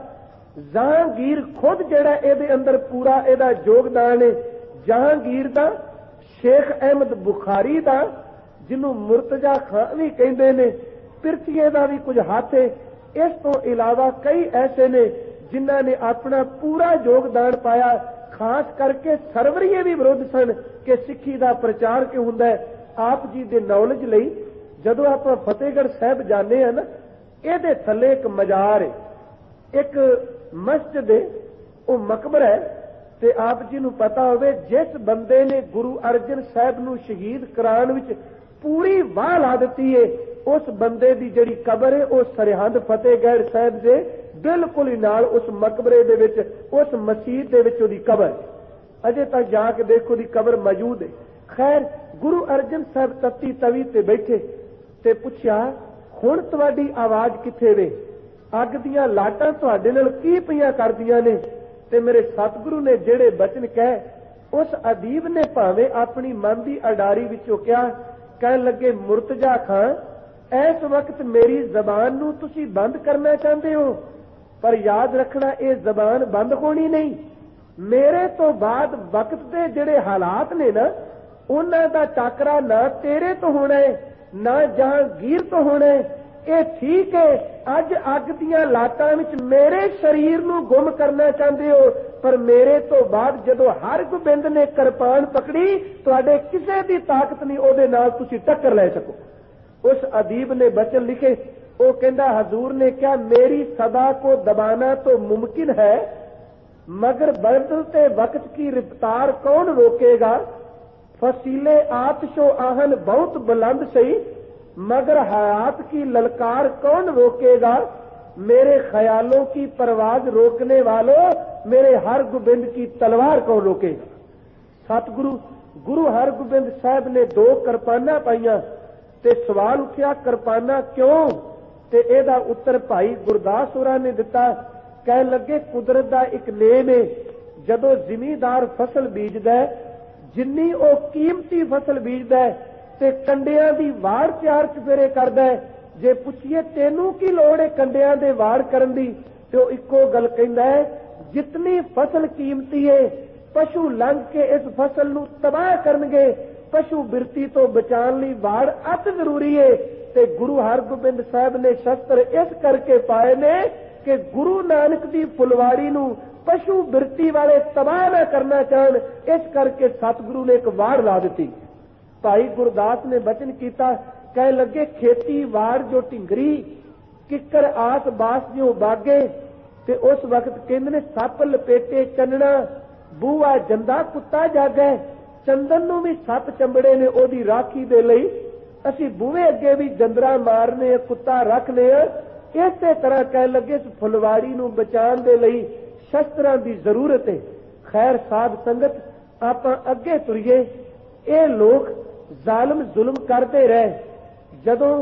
ਜਹਾਂਗੀਰ ਖੁਦ ਜਿਹੜਾ ਇਹਦੇ ਅੰਦਰ ਪੂਰਾ ਇਹਦਾ ਯੋਗਦਾਨ ਹੈ। ਜਹਾਂਗੀਰ ਦਾ, ਸ਼ੇਖ ਅਹਿਮਦ ਬੁਖਾਰੀ ਦਾ, ਜਿਹਨੂੰ ਮੁਰਤਜ਼ਾ ਖਾਨ ਵੀ ਕਹਿੰਦੇ ਨੇ, ਪਿਰਥੀਏ ਦਾ ਵੀ ਕੁਝ ਹੱਥ ਹੈ। ਇਸ ਤੋਂ ਇਲਾਵਾ ਕਈ ਐਸੇ ਨੇ ਜਿਨ੍ਹਾਂ ਨੇ ਆਪਣਾ ਪੂਰਾ ਯੋਗਦਾਨ ਪਾਇਆ। ਖਾਸ ਕਰਕੇ ਸਰਵਰੀਏ ਵੀ ਵਿਰੋਧ ਸਨ ਕਿ ਸਿੱਖੀ ਦਾ ਪ੍ਰਚਾਰ ਕਿਉਂ ਹੁੰਦਾ ਹੈ। ਆਪ ਜੀ ਦੇ ਨੌਲੇਜ ਲਈ ਜਦੋਂ ਆਪਾਂ ਫਤਿਹਗੜ੍ਹ ਸਾਹਿਬ ਜਾਂਦੇ ਹਾਂ ਨਾ, ਇਹਦੇ ਥੱਲੇ ਇੱਕ ਮਜ਼ਾਰ ਹੈ, ਇੱਕ ਮਸਜਿਦ ਹੈ, ਉਹ ਮਕਬਰਾ ਹੈ। ਤੇ ਆਪ ਜੀ ਨੂੰ ਪਤਾ ਹੋਵੇ, ਜਿਸ ਬੰਦੇ ਨੇ ਗੁਰੂ ਅਰਜਨ ਸਾਹਿਬ ਨੂੰ ਸ਼ਹੀਦ ਕਰਾਉਣ ਵਿੱਚ ਪੂਰੀ ਵਾਹ ਲਾ ਦਿੱਤੀ ਹੈ, ਉਸ ਬੰਦੇ ਦੀ ਜਿਹੜੀ ਕਬਰ ਹੈ ਉਹ ਸਰਹੰਦ ਫਤਿਹਗੜ੍ਹ ਸਾਹਿਬ ਦੇ ਬਿਲਕੁਲ ਹੀ ਨਾਲ ਉਸ ਮਕਬਰੇ ਦੇ ਵਿੱਚ, ਉਸ ਮਸਜਿਦ ਦੇ ਵਿੱਚ ਉਹਦੀ ਕਬਰ ਅਜੇ ਤੱਕ ਜਾ ਕੇ ਦੇਖੋ, ਦੀ ਕਬਰ ਮੌਜੂਦ ਹੈ। ਖੈਰ, ਗੁਰੂ ਅਰਜਨ ਸਾਹਿਬ ਤੱਤੀ ਤਵੀ ਤੇ ਬੈਠੇ ਤੇ ਪੁੱਛਿਆ, ਹੁਣ ਤੁਹਾਡੀ ਆਵਾਜ਼ ਕਿੱਥੇ ਵੇ? ਅੱਗ ਦੀਆਂ ਲਾਟਾਂ ਤੁਹਾਡੇ ਨਾਲ ਕੀ ਪਈਆਂ ਕਰਦੀਆਂ ਨੇ? ਤੇ ਮੇਰੇ ਸਤਿਗੁਰੂ ਨੇ ਜਿਹੜੇ ਬਚਨ ਕਹੇ, ਉਸ ਅਦੀਬ ਨੇ ਭਾਵੇਂ ਆਪਣੀ ਮਨ ਦੀ ਅਡਾਰੀ ਵਿੱਚੋਂ ਕਿਹਾ, ਕਹਿਣ ਲੱਗੇ, ਮੁਰਤਜ਼ਾ ਖਾਨ, ਇਸ ਵਕਤ ਮੇਰੀ ਜ਼ਬਾਨ ਨੂੰ ਤੁਸੀਂ ਬੰਦ ਕਰਨਾ ਚਾਹੁੰਦੇ ਹੋ, ਪਰ ਯਾਦ ਰੱਖਣਾ ਇਹ ਜ਼ਬਾਨ ਬੰਦ ਹੋਣੀ ਨਹੀਂ। ਮੇਰੇ ਤੋਂ ਬਾਅਦ ਵਕਤ ਦੇ ਜਿਹੜੇ ਹਾਲਾਤ ਨੇ ਨਾ, ਉਹਨਾਂ ਦਾ ਟਾਕਰਾ ਨਾ ਤੇਰੇ ਤੋਂ ਹੋਣਾ ਹੈ ਨਾ ਜਹਾਂਗੀਰ ਤੋਂ ਹੋਣਾ ਹੈ। ਇਹ ਠੀਕ ਹੈ, ਅੱਜ ਅੱਗ ਦੀਆਂ ਲਾਟਾਂ ਵਿੱਚ ਮੇਰੇ ਸਰੀਰ ਨੂੰ ਗੁੰਮ ਕਰਨਾ ਚਾਹੁੰਦੇ ਹੋ, ਪਰ ਮੇਰੇ ਤੋਂ ਬਾਅਦ ਜਦੋਂ ਹਰਗੋਬਿੰਦ ਨੇ ਕਿਰਪਾਨ ਪਕੜੀ, ਤੁਹਾਡੇ ਕਿਸੇ ਦੀ ਤਾਕਤ ਨਹੀਂ ਉਹਦੇ ਨਾਲ ਤੁਸੀਂ ਟੱਕਰ ਲੈ ਸਕੋ। उस अदीब ने बचन लिखे, वो कहता हजूर ने क्या मेरी सदा को दबाना तो मुमकिन है, मगर बदलते वक्त की रफ्तार कौन रोकेगा। फसीले आतिशो आहन बहुत बुलंद सही, मगर हयात की ललकार कौन रोकेगा। मेरे ख्यालों की परवाज रोकने वालों, मेरे हरगोबिंद की तलवार कौन रोकेगा। सतगुरु गुरु हरगोबिंद साहब ने दो किरपाना पाइया ते सवाल उठिया किरपाना क्यों, ते एदा उत्तर भाई गुरदास होरां ने दिता। कह लगे कुदरत दा एक नेम है, जदों जिमीदार फसल बीजदा है, जिन्नी ओ कीमती फसल बीजदा है ते कंडियां दी वाड़ चार चफेरे करदा है। जे पुछिए तेनू की लोड़ है कंडियां दे वाड़ करन दी, ते ओ इक्को गल कहंदा है, जितनी फसल कीमती है पशु लंघ के इस फसल नू तबाह करनगे, पशु बिरती तो बचाने लई वाड़ अति जरूरी है। ते गुरु हरगोबिंद साहब ने शस्त्र इस करके पाए ने कि गुरु नानक दी फुलवाड़ी नू पशु बिरती वाले तबाह न करना चाहन, इस करके सतगुरु ने एक वाड़ ला दी। भाई गुरदास ने बचन किया, कह लगे खेती वाड़ जो ढिंगरी, किकर आस बास जो बागे, ते उस वक्त कहंदे ने सप लपेटे चन्ना, बूआ जंदा कुत्ता जागे। चंदन नू भी सप चंबड़े ने ओदी राखी दे लई, असी बूहे अगे भी जंदरा मारने, कुत्ता रखने। इसे तरह कह लगे इस फुलवाड़ी नू बचाने दे लई शस्त्रां दी जरूरत है। खैर साध संगत आपां अगे तुरीए। ये लोग जालिम जुल्म करते रहे, जदों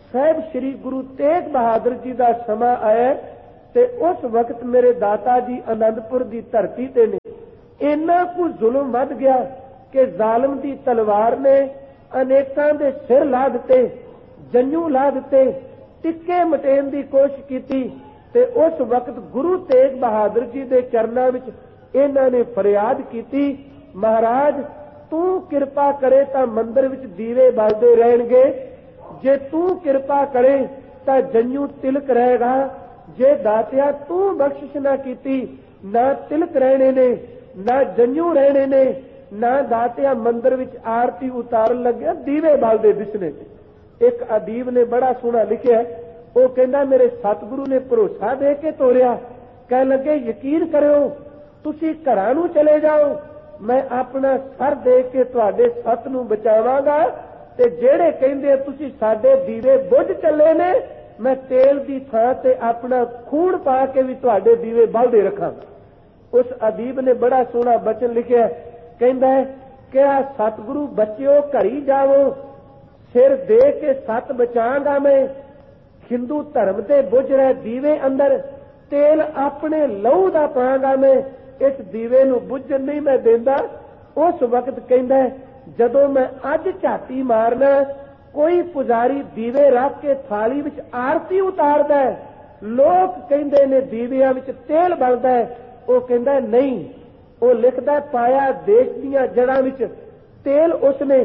ਸਾਹਿਬ श्री गुरु तेग बहादुर जी का समा आया ते उस वक्त मेरे दाता जी आनंदपुर की धरती ते ने इन्ना कु जुल्म वध गया कि जालिम की तलवार ने अनेकां दे सिर ला दिते, जंजू ला दिते, टिक्के मटेन की कोशिश की ते उस वक्त गुरु तेग बहादुर जी के चरणों विच इन्हां ने फरियाद की, महाराज तू किरपा करे तां मंदिर विच दीवे बलदे रहणगे, जे तू किरपा करे तां जंजू तिलक रहेगा, जे दातिया तू बख्शिश ना कीती ना तिलक रहने ने ना जंजू रहने ने ना दातिया मंदिर विच आरती उतारन लगे दीवे बलदे दिसने। एक अदीब ने बड़ा सोहना लिखिया, वो कहंदा मेरे सतगुरु ने भरोसा दे के तोरिया, कह लगे यकीन करो तुसी घरां नूं चले जाओ, मैं अपना सर दे के तुहाडे सत नूं बचावांगा ते जेड़े कहंदे तुसी साडे दीवे बुझ चले ने मैं तेल की थां ते अपना खून पा के भी तुहाडे दीवे बलदे रखांगा। उस अदीब ने बड़ा सोहना बचन लिखिया, कहंदा है कि सतगुरु बच्चिओ घरी जाओ, सिर दे के सत बचांगा मैं, हिंदू धर्म ते बुझ रहे दीवे अंदर तेल अपने लहू दा पांगा मैं, इस दीवे नूं बुझण नहीं मैं देंदा। उस वक्त कहंदा है जदों मैं अज झाती मारना कोई पुजारी दीवे रख के थाली विच आरती उतारदा है, लोग कहंदे ने दीवियां विच तेल बलदा है, वो कहंदा नहीं, वो लिखदा पाया देश दीयां जड़ां विच तेल उसने,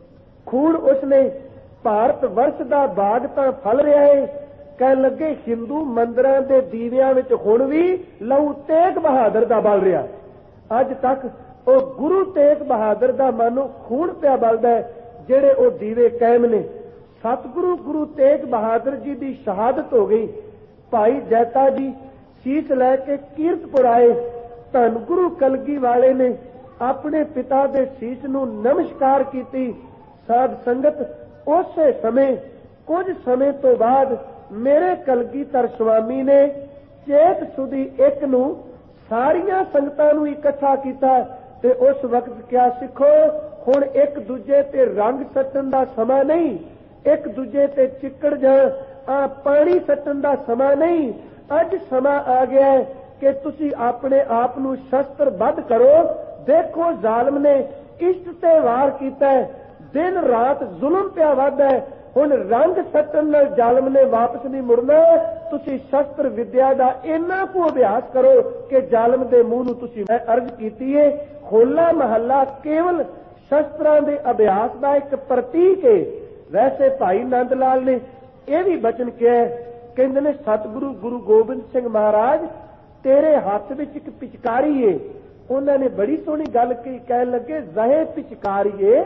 खून उसने, भारत वर्ष दा बाग तां फल रहा है। कह लगे हिंदू मंदिरां दे दीवियां विच हुण भी लहू तेग बहादुर दा बल रहा, अज तक वो गुरु तेग बहादुर दा मानो खून पिया बलदा है जेड़े वो दीवे कायम ने। सतगुरु गुरु तेग बहादुर जी की शहादत हो गई, भाई जैता जी शीश लैके कीरतपुर आए, धन गुरु कलगी वाले ने अपने पिता के शीश नूं नमस्कार की। साध संगत उस समय कुछ समय तो बाद मेरे कलगीधर स्वामी ने चेत सुधी एक नूं सारियां संगतां नूं इकट्ठा कीता ते उस वक्त क्या सिखो हुण एक दूजे ते रंग सट्टण दा समा नहीं, एक दूजे ते चिक्कड़ जां पानी सट्टण दा समा नहीं, अज समा आ गया है कि तुसी अपने आप नूं शस्त्रबद्ध करो। देखो जालिम ने इश्ट ते वार कीता है, दिन रात जुल्म पिया वधदा है, हुण रंग सट्टण नाल जालिम ने वापस नहीं मुड़ना, तुसी शस्त्र विद्या दा इन्ना को अभ्यास करो कि जालिम दे मूंह नूं तुसी मैं अर्ज कीती है। होला महला केवल शस्त्रां दे अभ्यास का एक प्रतीक है। वैसे भाई नंद लाल ने यह भी बचन किया, कहते ने सतगुरु गुरु गोबिंद सिंह महाराज तेरे हाथ विच एक पिचकारी है। उन्होंने बड़ी सोहनी गल कही, कह लगे जहे पिचकारीए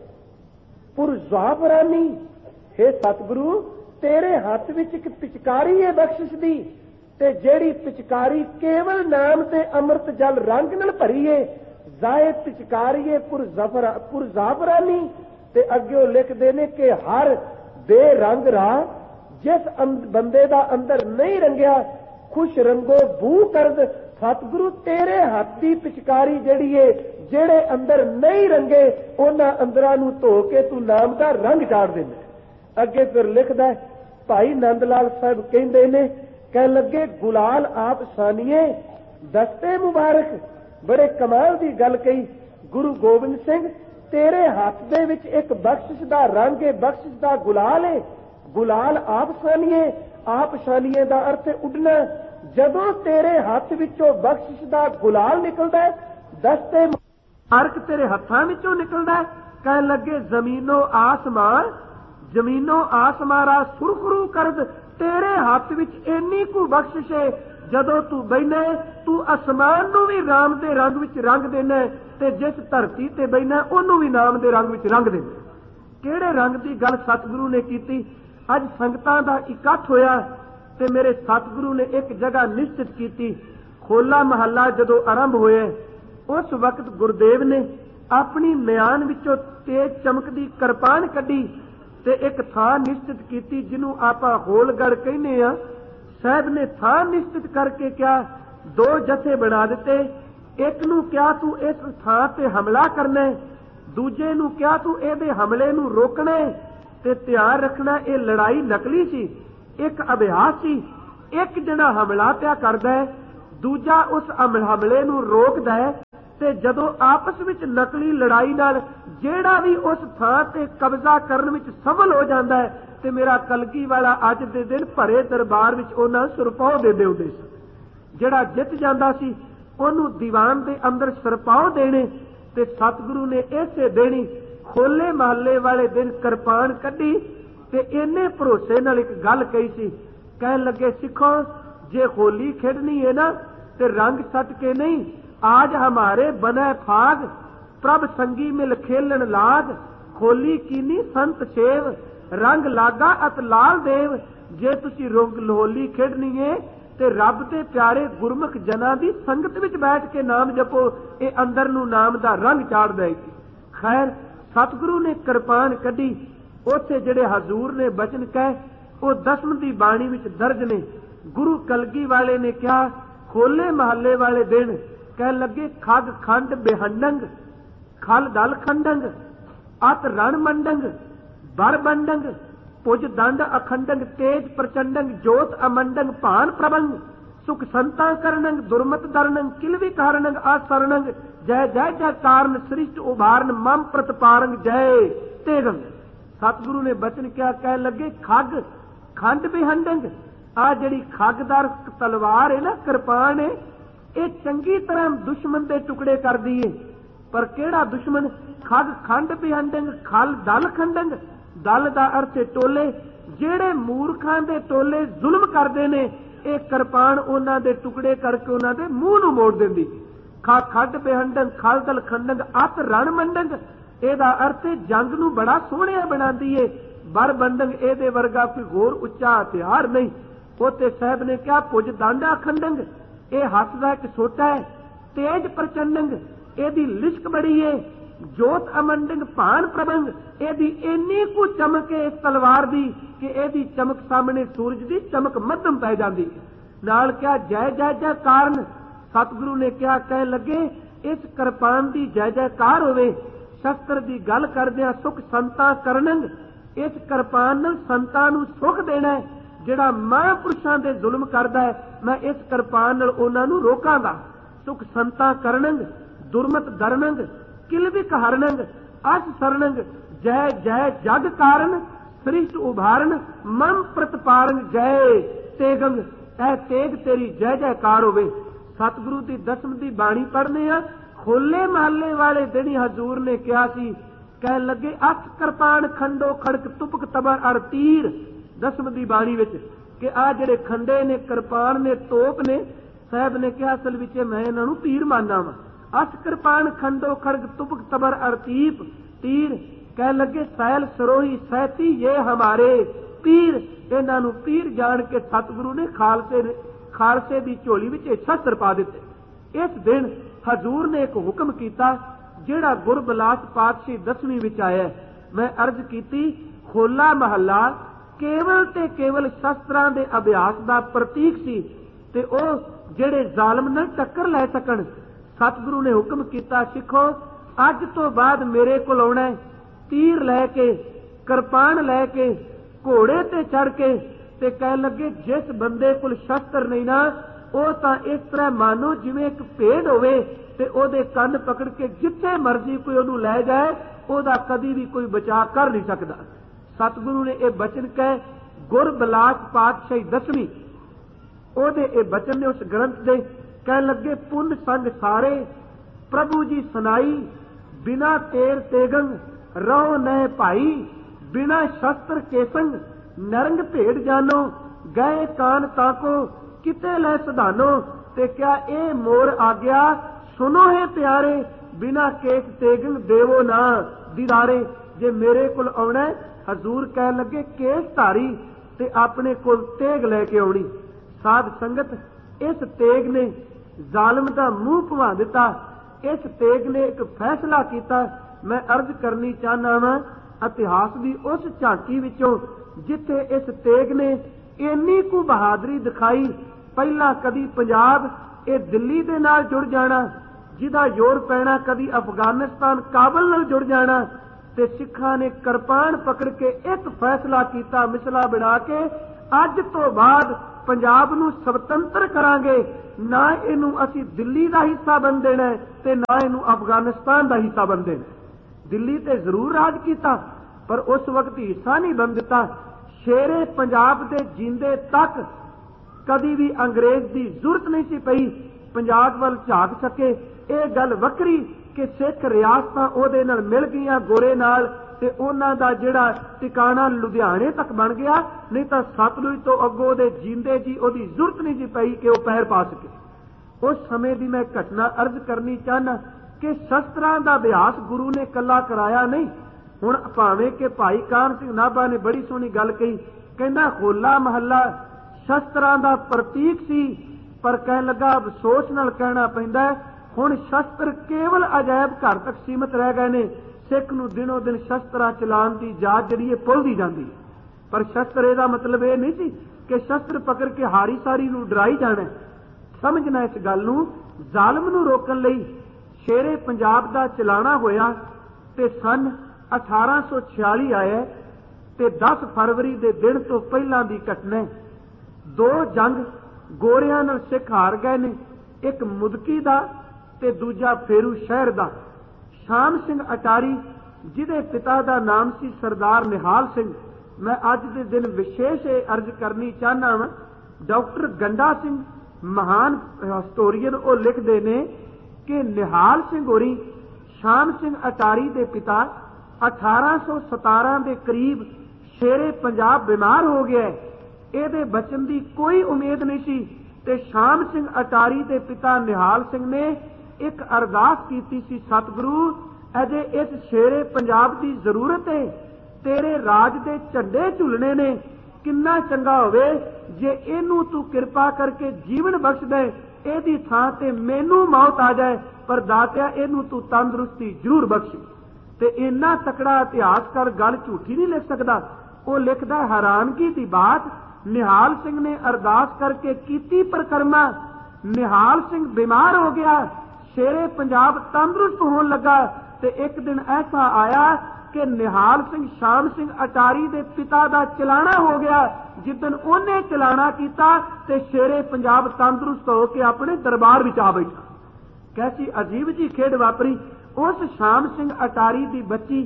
पुरजाफरानी, हे सतगुरु तेरे हाथ विच एक पिचकारी है बख्शिश दी, ते जेड़ी पिचकारी केवल नाम ते अमृत जल रंग नाल भरी है, जाए पिचकारीए पुरजाफरानी। ते अगे लिखते ने कि हर बेरंग राह जिस बंदे दा अंदर नहीं रंगिया खुश रंगो बू करद। सतगुरु तेरे हाथ की पिचकारी जिहड़ी है जेड़े अंदर नहीं रंगे उन्हां अंदरां नूं धो के तू नाम दा रंग चाड़ देना। अगे फिर लिखदा भाई नंद लाल साहब कहंदे ने, कह लगे गुलाल आप सानिए दस्ते मुबारक, बड़े कमाल की गल कही। गुरु गोबिंद सिंह तेरे हाथ दे विच एक बख्शिश दा रंग है, बख्शिश दा गुलाल है। गुलाल आप सानिए दा अर्थ उडना। जदों तेरे हाथ विचों बख्शिश दा गुलाल निकलदा है, दस्ते मुबारक तेरे हत्थां विचों निकलदा है, कह लगे जमीनो आसमारा सुरखरू करद। तेरे हाथ विच इन्नी कु बख्शिश है, जदों तू बहना तू आसमान नूं भी नाम दे रंग विच रंग देना ते जिस धरती ते बहना उहनूं भी नाम दे रंग विच रंग देना। किहड़े रंग की गल सतगुरु ने कीती। अज संगतां दा इकट्ठ होया ते मेरे सतगुरु ने एक जगह निश्चित की। होला महला जदों आरंभ होया उस वक्त गुरुदेव ने अपनी म्यान विचों तेज चमकदी किरपान कड्डी ते एक थां निश्चित की जिन्हों आपां होलगढ़ कहने आ। साहब ने थां निश्चित करके क्या दो जथे बना दिते। एक नूं क्या तू इस थां ते हमला करना, दूजे नूं क्या तू इहदे हमले नूं रोकना। ਤੇ ਧਿਆਨ ਰੱਖਣਾ ਇਹ ਲੜਾਈ ਨਕਲੀ ਸੀ, ਇੱਕ ਅਭਿਆਸ ਸੀ। ਇੱਕ ਜਿਹੜਾ ਹਮਲਾ ਪਿਆ ਕਰਦਾ ਹੈ, ਦੂਜਾ ਉਸ ਹਮਲੇ ਨੂੰ ਰੋਕਦਾ ਹੈ। ਤੇ ਜਦੋਂ ਆਪਸ ਵਿੱਚ ਨਕਲੀ ਲੜਾਈ ਨਾਲ ਜਿਹੜਾ ਵੀ ਉਸ ਥਾਂ ਤੇ ਕਬਜ਼ਾ ਕਰਨ ਵਿੱਚ ਸਫਲ ਹੋ ਜਾਂਦਾ ਹੈ, ਤੇ ਮੇਰਾ ਕਲਗੀ ਵਾਲਾ ਅੱਜ ਦੇ ਦਿਨ ਭਰੇ ਦਰਬਾਰ ਵਿੱਚ ਉਹਨਾਂ ਸੁਰਪਾਉ ਦੇ ਦਿੰਦੇ ਸੀ। ਜਿਹੜਾ ਜਿੱਤ ਜਾਂਦਾ ਸੀ ਉਹਨੂੰ ਦੀਵਾਨ ਦੇ ਅੰਦਰ ਸਰਪਾਉ ਦੇਣੇ। ਤੇ ਸਤਿਗੁਰੂ ਨੇ ਇਸੇ ਦੇਣੀ ਹੋਲੇ ਮਹੱਲੇ ਵਾਲੇ ਦਿਨ ਕਿਰਪਾਨ ਕੱਢੀ ਤੇ ਇੰਨੇ ਭਰੋਸੇ ਨਾਲ ਇੱਕ ਗੱਲ ਕਹੀ ਸੀ। ਕਹਿਣ ਲੱਗੇ, ਸਿੱਖੋ ਜੇ ਹੋਲੀ ਖੇਡਣੀ ਹੈ ਨਾ ਤੇ ਰੰਗ ਸੱਟ ਕੇ ਨਹੀਂ, आज हमारे बने फाग प्रभ संगी मिल खेलन लाग, होली कीनी संत सेव रंग लागा अत लाल देव। जे तुसी होली खेडनी है ते रब ते प्यारे गुरमुख जना दी संगत विच बैठ के नाम जपो, ये अंदर नू नाम दा रंग चाड़ देगी। खैर सतगुरु ने किरपान कढ़ी, उत्थे जिहड़े हजूर ने बचन कहे वो 10वीं दी बाणी विच दर्ज ने। गुरु कलगी वाले ने कहा होले महल्ले वाले दिन कह लगे, खग खंड बेहंडंग खल दल खंडंग अत रण मंडंग बर बंडंग पुज दंड अखंडंग तेज प्रचंडंग जोत अमंडंग भान प्रबंग सुख संता करणंग दुर्मत दरणंग किलवी कारणंग आसरणंग जय जय जय कारण सृष्ट उभारण मम प्रतपारंग जय तेगंग। सतगुरु ने बचन क्या कह लगे, खग खंड बेहंडंग, आ जिहड़ी खगदार तलवार है ना, किरपान है, ये चंगी तरह दुश्मन के टुकड़े कर दिए। पर केड़ा दुश्मन? खग खंड बेहंडंग खल दल खंडंग। दल का अर्थ टोले, जेड़े मूर्खां दे टोले जुल्म करते ने, ये किरपान उन्हां दे टुकड़े करके उन्हां दे मूंह नूं मोड़ दिंदी। खंड बेहंडंग खल दल खंडंग अत रण मंडंग, ਇਹਦਾ अर्थ जंग नूं बड़ा सोहणिया बनाती है। बर बंडंग ਇਹਦੇ वर्गा कोई होर उच्चा हथियार नहीं। पोते साहब ने कहा पुज दांडा खंडंग, ਇਹ ਹੱਥ ਦਾ ਇੱਕ ਛੋਟਾ ਹੈ। ਤੇਜ ਪ੍ਰਚੰਡੰਗ, ਇਹਦੀ ਲਿਸ਼ਕ ਬੜੀ ਹੈ। ਜੋਤ ਅਮੰਡੰਗ ਭਾਨ ਪ੍ਰਬੰਗ, ਇਹਦੀ ਇੰਨੀ ਕੁ ਚਮਕ ਹੈ ਇਸ ਤਲਵਾਰ ਦੀ ਕਿ ਇਹਦੀ ਚਮਕ ਸਾਹਮਣੇ ਸੂਰਜ ਦੀ ਚਮਕ ਮੱਧਮ ਪੈ ਜਾਂਦੀ ਹੈ। ਨਾਲ ਕਿਹਾ ਜੈ ਜੈ ਜੈ ਕਾਰਨ। ਸਤਿਗੁਰੂ ਨੇ ਕਿਹਾ, ਕਹਿਣ ਲੱਗੇ ਇਸ ਕਿਰਪਾਨ ਦੀ ਜੈ ਜੈਕਾਰ ਹੋਵੇ। ਸ਼ਸਤਰ ਦੀ ਗੱਲ ਕਰਦਿਆਂ ਸੁਖ ਸੰਤਾ ਕਰਨੰਗ, ਇਸ ਕਿਰਪਾਨ ਨਾਲ ਸੰਤਾਂ ਨੂੰ ਸੁਖ ਦੇਣਾ ਹੈ। ਜਿਹੜਾ ਮਹਾਂਪੁਰਸ਼ਾਂ ਦੇ ਜ਼ੁਲਮ ਕਰਦਾ ਹੈ, मैं इस किरपान नाल उन्हां नूं रोकांगा। सुख संता करनंग दुर्मत दरनंग किलविक हरनंग अस सरनंग जय जय जग कारण सृष्ट उभारण मम प्रतपारंग जय तेगंग। ऐ तेग तेरी जय जयकार होवे। सतगुरु की 10वीं दी बाणी पढ़ने आ। होले महल्ले वाले दिन हजूर ने कहा सी, कह लगे अख किरपान खंडो खड़क तुपक तबर अर तीर। 10वीं दी बाणी विच कि आ जिहड़े खंडे ने किरपान ने तोप ने, साहब ने कहा असल विच मैं इन्हां नूं तीर मानना वा। अस किरपान खंडो खड़ग तुपक तबर अरतीप तीर। कह लगे सैल सरोही सैती ये हमारे पीर। इन्हां नूं पीर जान के सतगुरु ने खालसे दी झोली विच शस्त्र पा दिते। इस दिन हजूर ने एक हुक्म कीता जिहड़ा गुरबिलास पातशाही 10वीं विच आया। मैं अर्ज कीती होला महला केवल ते केवल शस्त्रां दे अभ्यास का प्रतीक सी ते ओ जिहड़े जालम नाल टक्कर लै सकण। सतगुरु ने हुक्म कीता, सिखो अज तो बाद मेरे कोल आउणा है तीर लैके किरपान लैके घोड़े ते चढ़ के। ते कह लगे जिस बंदे कोल शस्त्र नहीं ना, वो तां इस तरह मानो जिवें एक भेड़ होवे ते ओदे कंन पकड़ के जिथे मर्जी कोई ओनू लै जाए, ओदा कदी भी कोई बचा कर नहीं सकदा। सतगुरु ने यह बचन कहे गुरबिलास पातशाही 10वीं ओदे ए बचन ने उस ग्रंथ दे। कह लगे पुन संग सारे प्रभु जी सुनाई, बिना तेर तेगंग रहो नह भाई, बिना शस्त्र के संग नरंग भेड़ जानो, गए कान ताको किते लै सधानो। ते क्या ए मोर आ गया सुनो है प्यारे, बिना केस तेगंग देवो ना दीदारे। जे मेरे कोल आउणा हजूर कह लगे केस धारी ते अपने कोल तेग लैके आउणी। साध संगत इस तेग ने जालम दा मूंह भवा दिता। इस तेग ने एक फैसला किया। मैं अर्ज करनी चाहना वा इतिहास की उस झांकी विचों जिथे इस तेग ने इन्नी कु बहादुरी दिखाई। पहला कदी पंजाब ये दिल्ली दे नाल जुड़ जाना, जिदा जोर पैना कदी अफगानिस्तान काबल नाल जुड़ जाना, ਤੇ ਸਿੱਖਾਂ ਨੇ ਕਿਰਪਾਨ ਪਕੜ ਕੇ ਇੱਕ ਫੈਸਲਾ ਕੀਤਾ ਮਿਸਲਾ ਬਣਾ ਕੇ, ਅੱਜ ਤੋਂ ਬਾਅਦ ਪੰਜਾਬ ਨੂੰ ਸੁਤੰਤਰ ਕਰਾਂਗੇ, ਨਾ ਇਹਨੂੰ ਅਸੀਂ ਦਿੱਲੀ ਦਾ ਹਿੱਸਾ ਬਣ ਦੇਣਾ ਤੇ ਨਾ ਇਹਨੂੰ ਅਫਗਾਨਿਸਤਾਨ ਦਾ ਹਿੱਸਾ ਬਣ ਦੇਣਾ। ਦਿੱਲੀ ਤੇ ਜ਼ਰੂਰ ਰਾਜ ਕੀਤਾ ਪਰ ਉਸ ਵਕਤ ਹਿੱਸਾ ਨਹੀਂ ਬਣ ਦਿੱਤਾ। ਸ਼ੇਰੇ ਪੰਜਾਬ ਦੇ ਜਿੰਦੇ ਤੱਕ ਕਦੀ ਵੀ ਅੰਗਰੇਜ਼ ਦੀ ਜ਼ਰੂਰਤ ਨਹੀਂ ਸੀ ਪਈ ਪੰਜਾਬ ਵੱਲ ਝਾਕ ਸਕੇ। ਇਹ ਗੱਲ ਵੱਖਰੀ ਕਿ ਸਿੱਖ ਰਿਆਸਤਾਂ ਉਹਦੇ ਨਾਲ ਮਿਲ ਗਈਆਂ ਗੋਰੇ ਨਾਲ ਤੇ ਉਹਨਾਂ ਦਾ ਜਿਹੜਾ ਟਿਕਾਣਾ ਲੁਧਿਆਣੇ ਤੱਕ ਬਣ ਗਿਆ, ਨਹੀਂ ਤਾਂ ਸਤਲੁਜ ਤੋਂ ਅੱਗੋਂ ਉਹਦੇ ਜਿੰਦੇ ਜੀ ਉਹਦੀ ਜ਼ਰੂਰਤ ਨਹੀਂ ਸੀ ਪਈ ਕਿ ਉਹ ਪੈਰ ਪਾ ਸਕੇ। ਉਸ ਸਮੇਂ ਦੀ ਮੈਂ ਘਟਨਾ ਅਰਜ਼ ਕਰਨੀ ਚਾਹਨਾ ਕਿ ਸ਼ਸਤਰਾਂ ਦਾ ਅਭਿਆਸ ਗੁਰੂ ਨੇ ਕੱਲਾ ਕਰਾਇਆ ਨਹੀਂ। ਹੁਣ ਭਾਵੇਂ ਕਿ ਭਾਈ ਕਾਹਨ ਸਿੰਘ ਨਾਭਾ ਨੇ ਬੜੀ ਸੋਹਣੀ ਗੱਲ ਕਹੀ, ਕਹਿੰਦਾ ਹੋਲਾ ਮਹੱਲਾ ਸ਼ਸਤਰਾਂ ਦਾ ਪ੍ਰਤੀਕ ਸੀ, ਪਰ ਕਹਿਣ ਲੱਗਾ ਅਫਸੋਸ ਨਾਲ ਕਹਿਣਾ ਪੈਂਦਾ ਹੁਣ ਸ਼ਸਤਰ ਕੇਵਲ ਅਜਾਇਬ ਘਰ ਤੱਕ ਸੀਮਤ ਰਹਿ ਗਏ ਨੇ। ਸਿੱਖ ਨੂੰ ਦਿਨੋਂ ਦਿਨ ਸ਼ਸਤਰਾਂ ਚਲਾਉਣ ਦੀ ਜਾਚ ਜਿਹੜੀ ਹੈ ਭੁੱਲਦੀ ਜਾਂਦੀ ਹੈ। ਪਰ ਸ਼ਸਤਰ ਇਹਦਾ ਮਤਲਬ ਇਹ ਨਹੀਂ ਸੀ ਕਿ ਸ਼ਸਤਰ ਪਕੜ ਕੇ ਹਾਰੀ ਸਾਰੀ ਨੂੰ ਡਰਾਈ ਜਾਣਾ। ਸਮਝਣਾ ਇਸ ਗੱਲ ਨੂੰ, ਜ਼ਾਲਮ ਨੂੰ ਰੋਕਣ ਲਈ ਸ਼ੇਰੇ ਪੰਜਾਬ ਦਾ ਚਲਾਣਾ ਹੋਇਆ ਤੇ ਸਨ 1846 ਆਇਆ ਤੇ 10 ਫਰਵਰੀ ਦੇ ਦਿਨ ਤੋਂ ਪਹਿਲਾਂ ਦੀ ਘਟਨਾ। 2 ਜੰਗ ਗੋਰਿਆਂ ਨਾਲ ਸਿੱਖ ਹਾਰ ਗਏ ਨੇ, ਇੱਕ ਮੁਦਕੀ ਦਾ ਤੇ ਦੂਜਾ ਫੇਰੂ ਸ਼ਹਿਰ ਦਾ। ਸ਼ਾਮ ਸਿੰਘ ਅਟਾਰੀ ਜਿਹਦੇ ਪਿਤਾ ਦਾ ਨਾਮ ਸੀ ਸਰਦਾਰ ਨਿਹਾਲ ਸਿੰਘ, ਮੈਂ ਅੱਜ ਦੇ ਦਿਨ ਵਿਸ਼ੇਸ਼ ਇਹ ਅਰਜ਼ ਕਰਨੀ ਚਾਹਨਾ ਹਾਂ। ਡਾਕਟਰ ਗੰਡਾ ਸਿੰਘ ਮਹਾਨ ਹਿਸਟੋਰੀਅਨ ਉਹ ਲਿਖਦੇ ਨੇ ਕਿ ਨਿਹਾਲ ਸਿੰਘ ਹੋਰੀ ਸ਼ਾਮ ਸਿੰਘ ਅਟਾਰੀ ਦੇ ਪਿਤਾ 1817 ਦੇ ਕਰੀਬ ਸ਼ੇਰੇ ਪੰਜਾਬ ਬਿਮਾਰ ਹੋ ਗਿਆ। ਇਹਦੇ ਬਚਣ ਦੀ ਕੋਈ ਉਮੀਦ ਨਹੀਂ ਸੀ ਤੇ ਸ਼ਾਮ ਸਿੰਘ ਅਟਾਰੀ ਦੇ ਪਿਤਾ ਨਿਹਾਲ ਸਿੰਘ ਨੇ ਇੱਕ ਅਰਦਾਸ ਕੀਤੀ ਸੀ, ਸਤਿਗੁਰੂ ਅਜੇ ਇਸ ਸ਼ੇਰੇ ਪੰਜਾਬ ਦੀ ਜ਼ਰੂਰਤ ਹੈ, ਤੇਰੇ ਰਾਜ ਦੇ ਝੰਡੇ ਝੁਲਣੇ ਨੇ, ਕਿੰਨਾ ਚੰਗਾ ਹੋਵੇ ਜੇ ਇਹਨੂੰ ਤੂੰ ਕਿਰਪਾ ਕਰਕੇ ਜੀਵਨ ਬਖਸ਼ ਦੇ, ਇਹਦੀ ਥਾਂ ਤੇ ਮੈਨੂੰ ਮੌਤ ਆ ਜਾਏ, ਪਰ ਦਾਤਿਆ ਇਹਨੂੰ ਤੂੰ ਤੰਦਰੁਸਤੀ ਜ਼ਰੂਰ ਬਖਸ਼ੀ। ਤੇ ਇੰਨਾ ਤਕੜਾ ਇਤਿਹਾਸਕਾਰ ਗੱਲ ਝੂਠੀ ਨਹੀਂ ਲਿਖ ਸਕਦਾ। ਉਹ ਲਿਖਦਾ ਹੈਰਾਨਗੀ ਦੀ ਬਾਤ, ਨਿਹਾਲ ਸਿੰਘ ਨੇ ਅਰਦਾਸ ਕਰਕੇ ਕੀਤੀ ਪਰਿਕਰਮਾ, ਨਿਹਾਲ ਸਿੰਘ ਬਿਮਾਰ ਹੋ ਗਿਆ, ਸ਼ੇਰੇ ਪੰਜਾਬ ਤੰਦਰੁਸਤ ਹੋਣ ਲੱਗਾ ਤੇ ਇੱਕ ਦਿਨ ਐਸਾ ਆਇਆ ਕਿ ਨਿਹਾਲ ਸਿੰਘ ਸ਼ਾਮ ਸਿੰਘ ਅਟਾਰੀ ਦੇ ਪਿਤਾ ਦਾ ਚਲਾਣਾ ਹੋ ਗਿਆ। ਜਿੱਦਣ ਉਹਨੇ ਚਲਾਣਾ ਕੀਤਾ ਤੇ ਸ਼ੇਰੇ ਪੰਜਾਬ ਤੰਦਰੁਸਤ ਹੋ ਕੇ ਆਪਣੇ ਦਰਬਾਰ ਵਿੱਚ ਆ ਬੈਠਾ। ਕੈਸੀ ਅਜੀਬ ਜੀ ਖੇਡ ਵਾਪਰੀ। ਉਸ ਸ਼ਾਮ ਸਿੰਘ ਅਟਾਰੀ ਦੀ ਬੱਚੀ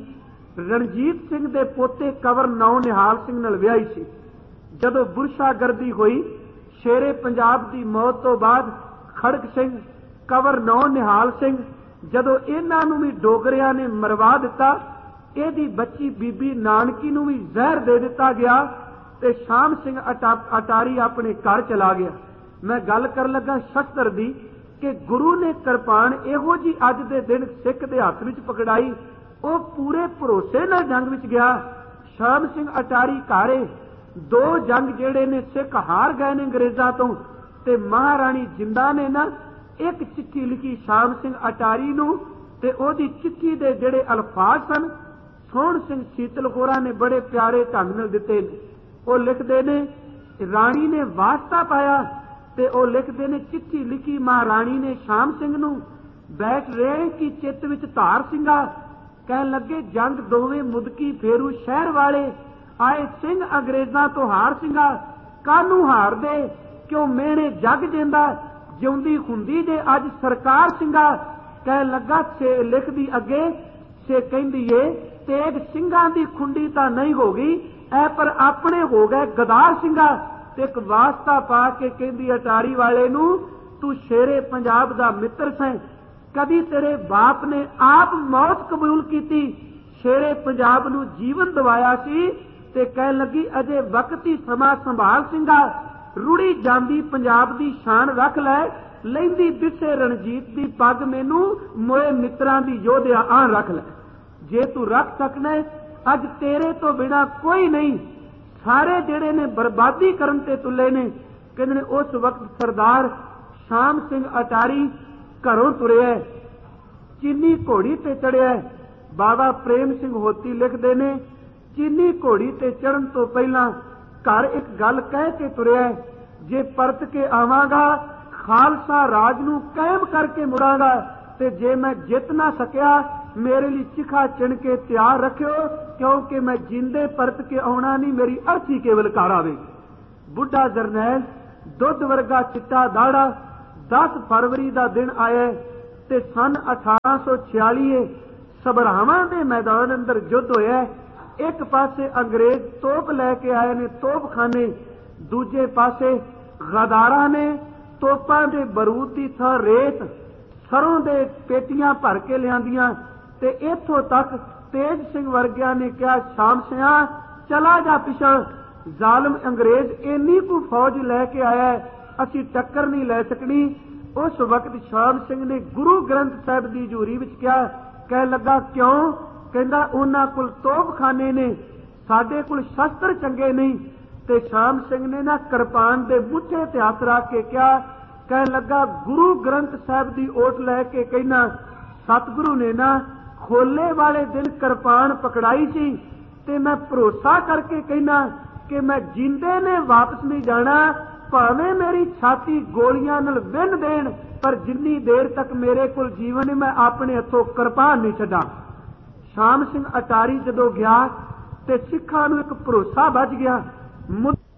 ਰਣਜੀਤ ਸਿੰਘ ਦੇ ਪੋਤੇ ਕੰਵਰ ਨੌ ਨਿਹਾਲ ਸਿੰਘ ਨਾਲ ਵਿਆਹੀ ਸੀ। ਜਦੋਂ ਬੁਰਸ਼ਾਗਰਦੀ ਹੋਈ ਸ਼ੇਰੇ ਪੰਜਾਬ ਦੀ ਮੌਤ ਤੋਂ ਬਾਅਦ ਖੜਕ ਸਿੰਘ ਕੰਵਰ ਨੌ ਨਿਹਾਲ ਸਿੰਘ, ਜਦੋਂ ਇਹਨਾਂ ਨੂੰ ਵੀ ਡੋਗਰਿਆਂ ਨੇ ਮਰਵਾ ਦਿੱਤਾ, ਇਹਦੀ ਬੱਚੀ ਬੀਬੀ ਨਾਨਕੀ ਨੂੰ ਵੀ ਜ਼ਹਿਰ ਦੇ ਦਿੱਤਾ ਗਿਆ ਤੇ ਸ਼ਾਮ ਸਿੰਘ ਅਟਾਰੀ ਆਪਣੇ ਘਰ ਚਲਾ ਗਿਆ। ਮੈਂ ਗੱਲ ਕਰਨ ਲੱਗਾ ਸ਼ਸਤਰ ਦੀ ਕਿ ਗੁਰੂ ਨੇ ਕਿਰਪਾਨ ਇਹੋ ਜੀ ਅੱਜ ਦੇ ਦਿਨ ਸਿੱਖ ਦੇ ਹੱਥ ਵਿੱਚ ਪਕੜਾਈ, ਉਹ ਪੂਰੇ ਭਰੋਸੇ ਨਾਲ ਜੰਗ ਵਿੱਚ ਗਿਆ। ਸ਼ਾਮ ਸਿੰਘ ਅਟਾਰੀ ਘਾਰੇ 2 ਜੰਗ ਜਿਹੜੇ ਨੇ ਸਿੱਖ ਹਾਰ ਗਏ ਨੇ ਅੰਗਰੇਜ਼ਾਂ ਤੋਂ, ਤੇ ਮਹਾਰਾਣੀ ਜਿੰਦਾ ਨੇ ਨਾ ਇੱਕ ਚਿੱਠੀ ਲਿਖੀ ਸ਼ਾਮ ਸਿੰਘ ਅਟਾਰੀ ਨੂੰ, ਤੇ ਉਹਦੀ ਚਿੱਠੀ ਦੇ ਜਿਹੜੇ ਅਲਫਾਜ਼ ਸਨ ਸੋਹਣ ਸਿੰਘ ਸੀਤਲ ਹੋਰਾਂ ਨੇ ਬੜੇ ਪਿਆਰੇ ਢੰਗ ਨਾਲ ਦਿੱਤੇ ਨੇ। ਉਹ ਲਿਖਦੇ ਨੇ ਰਾਣੀ ਨੇ ਵਾਸਤਾ ਪਾਇਆ ਤੇ ਉਹ ਲਿਖਦੇ ਨੇ ਚਿੱਠੀ ਲਿਖੀ ਮਹਾਰਾਣੀ ਨੇ ਸ਼ਾਮ ਸਿੰਘ ਨੂੰ, ਬੈਠ ਰਹੇ ਕਿ ਚਿੱਤ ਵਿੱਚ ਧਾਰ ਸਿੰਘਾ, ਕਹਿਣ ਲੱਗੇ ਜੰਗ ਦੋਵੇਂ ਮੁਦਕੀ ਫੇਰੂ ਸ਼ਹਿਰ ਵਾਲੇ, ਆਏ ਸਿੰਘ ਅੰਗਰੇਜ਼ਾਂ ਤੋਂ ਹਾਰ ਸਿੰਘਾ, ਕਾਹਨੂੰ ਹਾਰਦੇ ਕਿਉਂ ਮਿਹਣੇ ਜੱਗ ਜਿੰਦਾ, ਜਿਉਂਦੀ ਹੁੰਦੀ ਜੇ ਅੱਜ ਸਰਕਾਰ ਸਿੰਘਾ। ਕਹਿਣ ਲੱਗਾ ਛੇ ਲਿਖਦੀ ਅੱਗੇ ਛੇ ਕਹਿੰਦੀ ਏ ਤੇਗ ਸਿੰਘਾਂ ਦੀ ਖੁੰਡੀ ਤਾਂ ਨਹੀਂ ਹੋ ਗਈ ਐ ਪਰ ਆਪਣੇ ਹੋ ਗਏ ਗਦਾਰ ਸਿੰਘਾ। ਤੇ ਇੱਕ ਵਾਸਤਾ ਪਾ ਕੇ ਕਹਿੰਦੀ ਅਟਾਰੀ ਵਾਲੇ ਨੂੰ ਤੂੰ ਸ਼ੇਰੇ ਪੰਜਾਬ ਦਾ ਮਿੱਤਰ ਸੈਂ, ਕਦੀ ਤੇਰੇ ਬਾਪ ਨੇ ਆਪ ਮੌਤ ਕਬੂਲ ਕੀਤੀ, ਸ਼ੇਰੇ ਪੰਜਾਬ ਨੂੰ ਜੀਵਨ ਦਿਵਾਇਆ ਸੀ। ਤੇ ਕਹਿਣ ਲੱਗੀ ਅਜੇ ਵਕਤ ਹੀ ਸਮਾਂ ਸੰਭਾਲ ਸਿੰਘਾ, ਰੁੜੀ ਜਾਂਦੀ ਪੰਜਾਬ ਦੀ ਸ਼ਾਨ ਰੱਖ ਲੈ, ਲੈਂਦੀ ਵਿਸੇ ਰਣਜੀਤ ਦੀ ਪੱਗ ਮੈਨੂੰ ਮੋਏ ਮਿੱਤਰਾਂ ਦੀ ਯੋਧਿਆ ਆਣ ਰੱਖ ਲੈ। ਜੇ ਤੂੰ ਰੱਖ ਸਕਣਾ ਅੱਜ ਤੇਰੇ ਤੋਂ ਬਿਨਾ ਕੋਈ ਨਹੀਂ, ਸਾਰੇ ਜਿਹੜੇ ਨੇ ਬਰਬਾਦੀ ਕਰਨ ਤੇ ਤੁਲੇ ਨੇ। ਕਹਿੰਦੇ ਨੇ ਉਸ ਵਕਤ ਸਰਦਾਰ ਸ਼ਾਮ ਸਿੰਘ ਅਟਾਰੀ ਘਰੋਂ ਤੁਰਿਆ, ਚੀਨੀ ਘੋੜੀ ਤੇ ਚੜਿਆ। ਬਾਬਾ ਪ੍ਰੇਮ ਸਿੰਘ ਹੋਤੀ ਲਿਖਦੇ ਨੇ ਚੀਨੀ ਘੋੜੀ ਤੇ ਚੜਨ ਤੋਂ ਪਹਿਲਾਂ ਘਰ ਇੱਕ ਗੱਲ ਕਹਿ ਕੇ ਤੁਰਿਆ, ਜੇ ਪਰਤ ਕੇ ਆਵਾਂਗਾ ਖਾਲਸਾ ਰਾਜ ਨੂੰ ਕਾਇਮ ਕਰਕੇ ਮੁੜਾਂਗਾ, ਤੇ ਜੇ ਮੈਂ ਜਿੱਤ ਨਾ ਸਕਿਆ मेरे लिए चिखा चिण के तैयार रखियो, क्योंकि मैं जिंदे परत के आना नहीं, मेरी अर्थी केवल कार आवे। बुढ़ा जरनैल दुध वर्गा चिट्टा दाड़ा 10 फरवरी का दिन आया ते सन 1846 सबरावां दे मैदान अंदर युद्ध होया। एक पासे अंग्रेज तोप लैके आए ने तोपखाने, दूजे पासे गदारा ने तोपां दे बरूद की थां रेत सरों दे पेटियां भर के लियांदियां ते इत्थों तक तेज सिंह वर्गिया ने कहा, शाम सिंह चला जा पिछा, जालम अंग्रेज इन्नी कु फौज लैके आया, असी टक्कर नहीं लै सकनी। उस वक्त शाम सिंह ने गुरु ग्रंथ साहिब की हजूरी विच कहा, कह लगा क्यों? कहंदा उन्हां कोल तोपखाने ने, साडे कोल शस्त्र चंगे नहीं। ते शाम सिंह ने ना किरपान दे मुठे ते हथ रख के कहा, कह लगा गुरु ग्रंथ साहिब की ओट लैके कहना, सतगुरु ने ना खोले वाले दिन किरपान पकड़ाई सी ते मैं भरोसा करके कहना कि मैं जिंदे ने वापस नहीं जाना, भावें मेरी छाती गोलियां नाल विन देण, पर जिन्नी देर तक मेरे कोल जीवन है मैं अपने हथों किरपान नहीं छड्डां। शाम सिंह अटारी जदों गया ते सिखां नूं एक भरोसा बच गया।